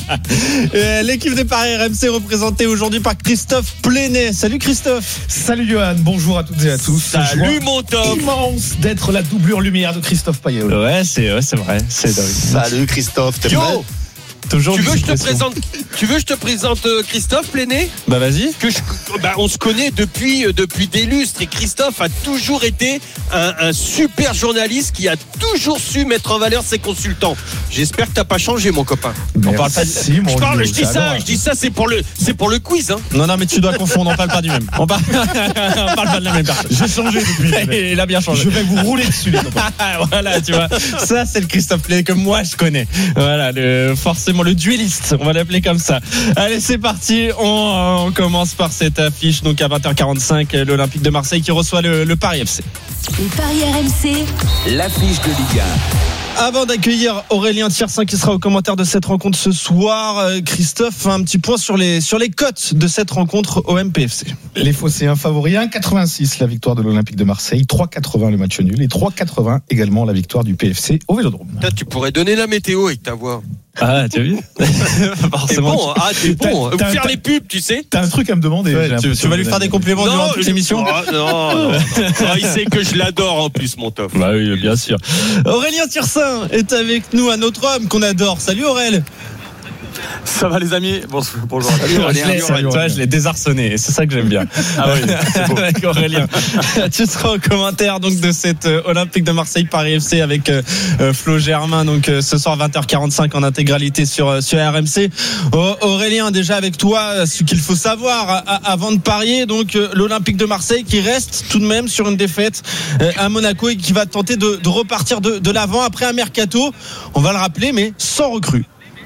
Et l'équipe des paris R M C représentée aujourd'hui par Christophe Plenet. Salut Christophe. Salut Johan, bonjour à toutes et à tous. Salut mon top. Immense d'être la doublure lumière de Christophe Payet. Ouais, c'est, ouais, c'est vrai. C'est Salut Christophe. Yo, toujours tu veux que je te présente Tu veux que je te présente Christophe Plenet? Bah vas-y. Que je, bah on se connaît depuis depuis des lustres et Christophe a toujours été un, un super journaliste qui a toujours su mettre en valeur ses consultants. J'espère que t'as pas changé mon copain. Merci, on parle pas de... si, je parle, je dis ça, je dis ça, c'est pour le c'est pour le quiz hein. Non non mais tu dois confondre, on parle pas du même. On parle, on parle pas de la même personne. J'ai changé depuis. Il a bien changé. Je vais vous rouler dessus les copains. Voilà, tu vois. Ça c'est le Christophe Plenet que moi je connais. Voilà, le, forcément le dueliste, on va l'appeler comme ça. Allez, c'est parti. On, on commence par cette affiche. Donc à vingt heures quarante-cinq, l'Olympique de Marseille qui reçoit le, le Paris F C. Les paris R M C, l'affiche de Ligue un. Avant d'accueillir Aurélien Tiersin qui sera au commentaire de cette rencontre ce soir, Christophe, un petit point sur les, sur les cotes de cette rencontre O M P F C. Les Phocéens favoris, un virgule quatre-vingt-six la victoire de l'Olympique de Marseille, trois virgule quatre-vingts le match nul et trois virgule quatre-vingts également la victoire du P F C au Vélodrome. Là, tu pourrais donner la météo avec ta voix. Ah, tu as vu? T'es bon, ah, t'es bon. T'as, faire t'as, les pubs, tu sais. T'as un truc à me demander. Ouais, tu, tu vas lui faire des compliments non, durant toute l'émission? Non, non, non, non. Il sait que je l'adore en plus, mon top. Bah oui, bien sûr. Aurélien Tiersin est avec nous, un autre homme qu'on adore. Salut Aurélien. Ça va les amis? Bonjour. bonjour. Salut, Aurélien. Je, l'ai, salut, Aurélien. je l'ai désarçonné, c'est ça que j'aime bien. Ah oui, c'est beau. Avec Aurélien. Tu seras au commentaire donc de cette euh, Olympique de Marseille Paris F C avec euh, Flo Germain donc euh, ce soir vingt heures quarante-cinq en intégralité sur euh, sur R M C. Oh, Aurélien, déjà avec toi, ce qu'il faut savoir à, à, avant de parier, donc euh, l'Olympique de Marseille qui reste tout de même sur une défaite euh, à Monaco et qui va tenter de, de repartir de, de l'avant après un mercato, on va le rappeler, mais sans recrue.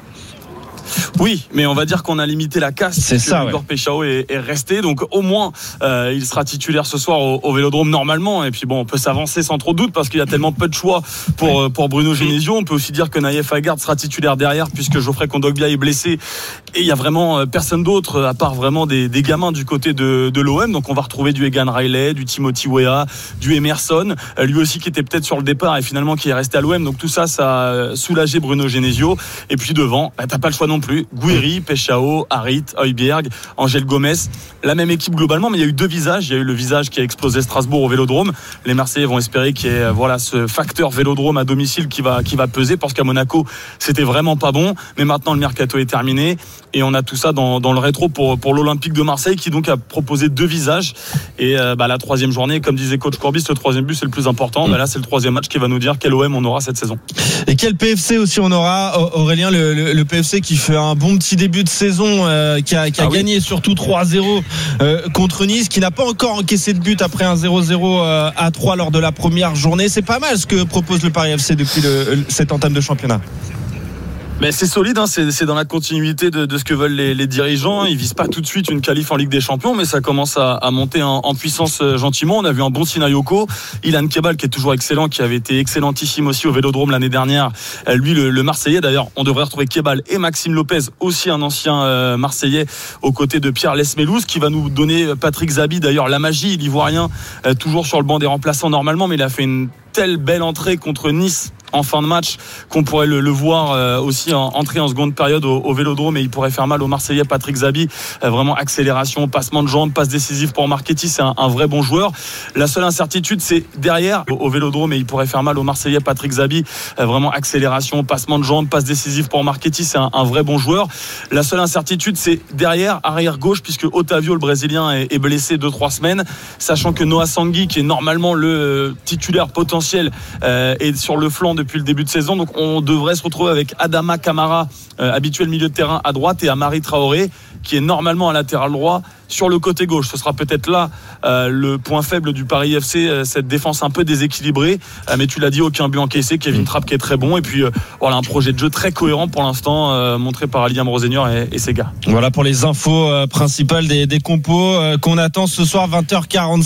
Oui, mais on va dire qu'on a limité la casse. C'est ça. Igor ouais. Péchao est, est resté, donc au moins euh, il sera titulaire ce soir au, au Vélodrome normalement. Et puis bon, on peut s'avancer sans trop de doute parce qu'il y a tellement peu de choix pour pour Bruno Genesio. On peut aussi dire que Naïef Aguerd sera titulaire derrière puisque Geoffrey Kondogbia est blessé et il y a vraiment personne d'autre à part vraiment des, des gamins du côté de, de l'O M. Donc on va retrouver du Egan Riley, du Timothy Weah, du Emerson, lui aussi qui était peut-être sur le départ et finalement qui est resté à l'O M. Donc tout ça, ça a soulagé Bruno Genesio. Et puis devant, bah, t'as pas le choix non plus. Gouiri, Péchao, Harit, Højbjerg, Angel Gomez, la même équipe globalement, mais il y a eu deux visages. Il y a eu le visage qui a explosé Strasbourg au Vélodrome. Les Marseillais vont espérer qu'il y ait voilà, ce facteur Vélodrome à domicile qui va, qui va peser parce qu'à Monaco, c'était vraiment pas bon. Mais maintenant, le mercato est terminé et on a tout ça dans, dans le rétro pour, pour l'Olympique de Marseille qui donc a proposé deux visages. Et euh, bah, la troisième journée, comme disait coach Corbis, le troisième but c'est le plus important. Bah, là, c'est le troisième match qui va nous dire quel O M on aura cette saison. Et quel P F C aussi on aura, Aurélien, le, le, le P F C qui fait un bon petit début de saison, euh, qui a, qui a ah gagné oui. surtout trois à zéro euh, contre Nice, qui n'a pas encore encaissé de but après un zéro zéro euh, à trois lors de la première journée. C'est pas mal ce que propose le Paris F C depuis le, cette entame de championnat. Mais c'est solide, hein, c'est, c'est dans la continuité de, de ce que veulent les, les dirigeants. Ils visent pas tout de suite une qualif en Ligue des Champions, mais ça commence à, à monter en, en puissance gentiment. On a vu un bon Sinayoko, Ilan Kebal qui est toujours excellent, qui avait été excellentissime aussi au Vélodrome l'année dernière. Lui, le, le Marseillais, d'ailleurs, on devrait retrouver Kebal et Maxime Lopez, aussi un ancien euh, Marseillais, aux côtés de Pierre Lesmelouz, qui va nous donner Patrick Zabi, d'ailleurs la magie, l'Ivoirien, euh, toujours sur le banc des remplaçants normalement, mais il a fait une telle belle entrée contre Nice en fin de match qu'on pourrait le, le voir euh, aussi en, entrer en seconde période au, au Vélodrome, et il pourrait faire mal au Marseillais Patrick Zabi. Euh, vraiment accélération, passement de jambes, passe décisive pour Marchetti, c'est un, un vrai bon joueur. La seule incertitude, c'est derrière au, au Vélodrome, et il pourrait faire mal au Marseillais Patrick Zabi. Euh, vraiment accélération, passement de jambes, passe décisive pour Marchetti, c'est un, un vrai bon joueur. La seule incertitude, c'est derrière, arrière gauche, puisque Otavio, le Brésilien, est, est blessé deux trois semaines, sachant que Noah Sangui, qui est normalement le euh, titulaire potentiel, euh, est sur le flanc de depuis le début de saison, donc on devrait se retrouver avec Adama Camara, euh, habituel milieu de terrain à droite, et Amari Traoré, qui est normalement à latéral droit sur le côté gauche. Ce sera peut-être là euh, le point faible du Paris F C, euh, cette défense un peu déséquilibrée, euh, mais tu l'as dit, aucun but encaissé. Kevin Trapp qui est très bon, et puis euh, voilà, un projet de jeu très cohérent pour l'instant, euh, montré par Liam Rosenior et, et ses gars. Voilà pour les infos euh, principales des, des compos euh, qu'on attend ce soir vingt heures quarante.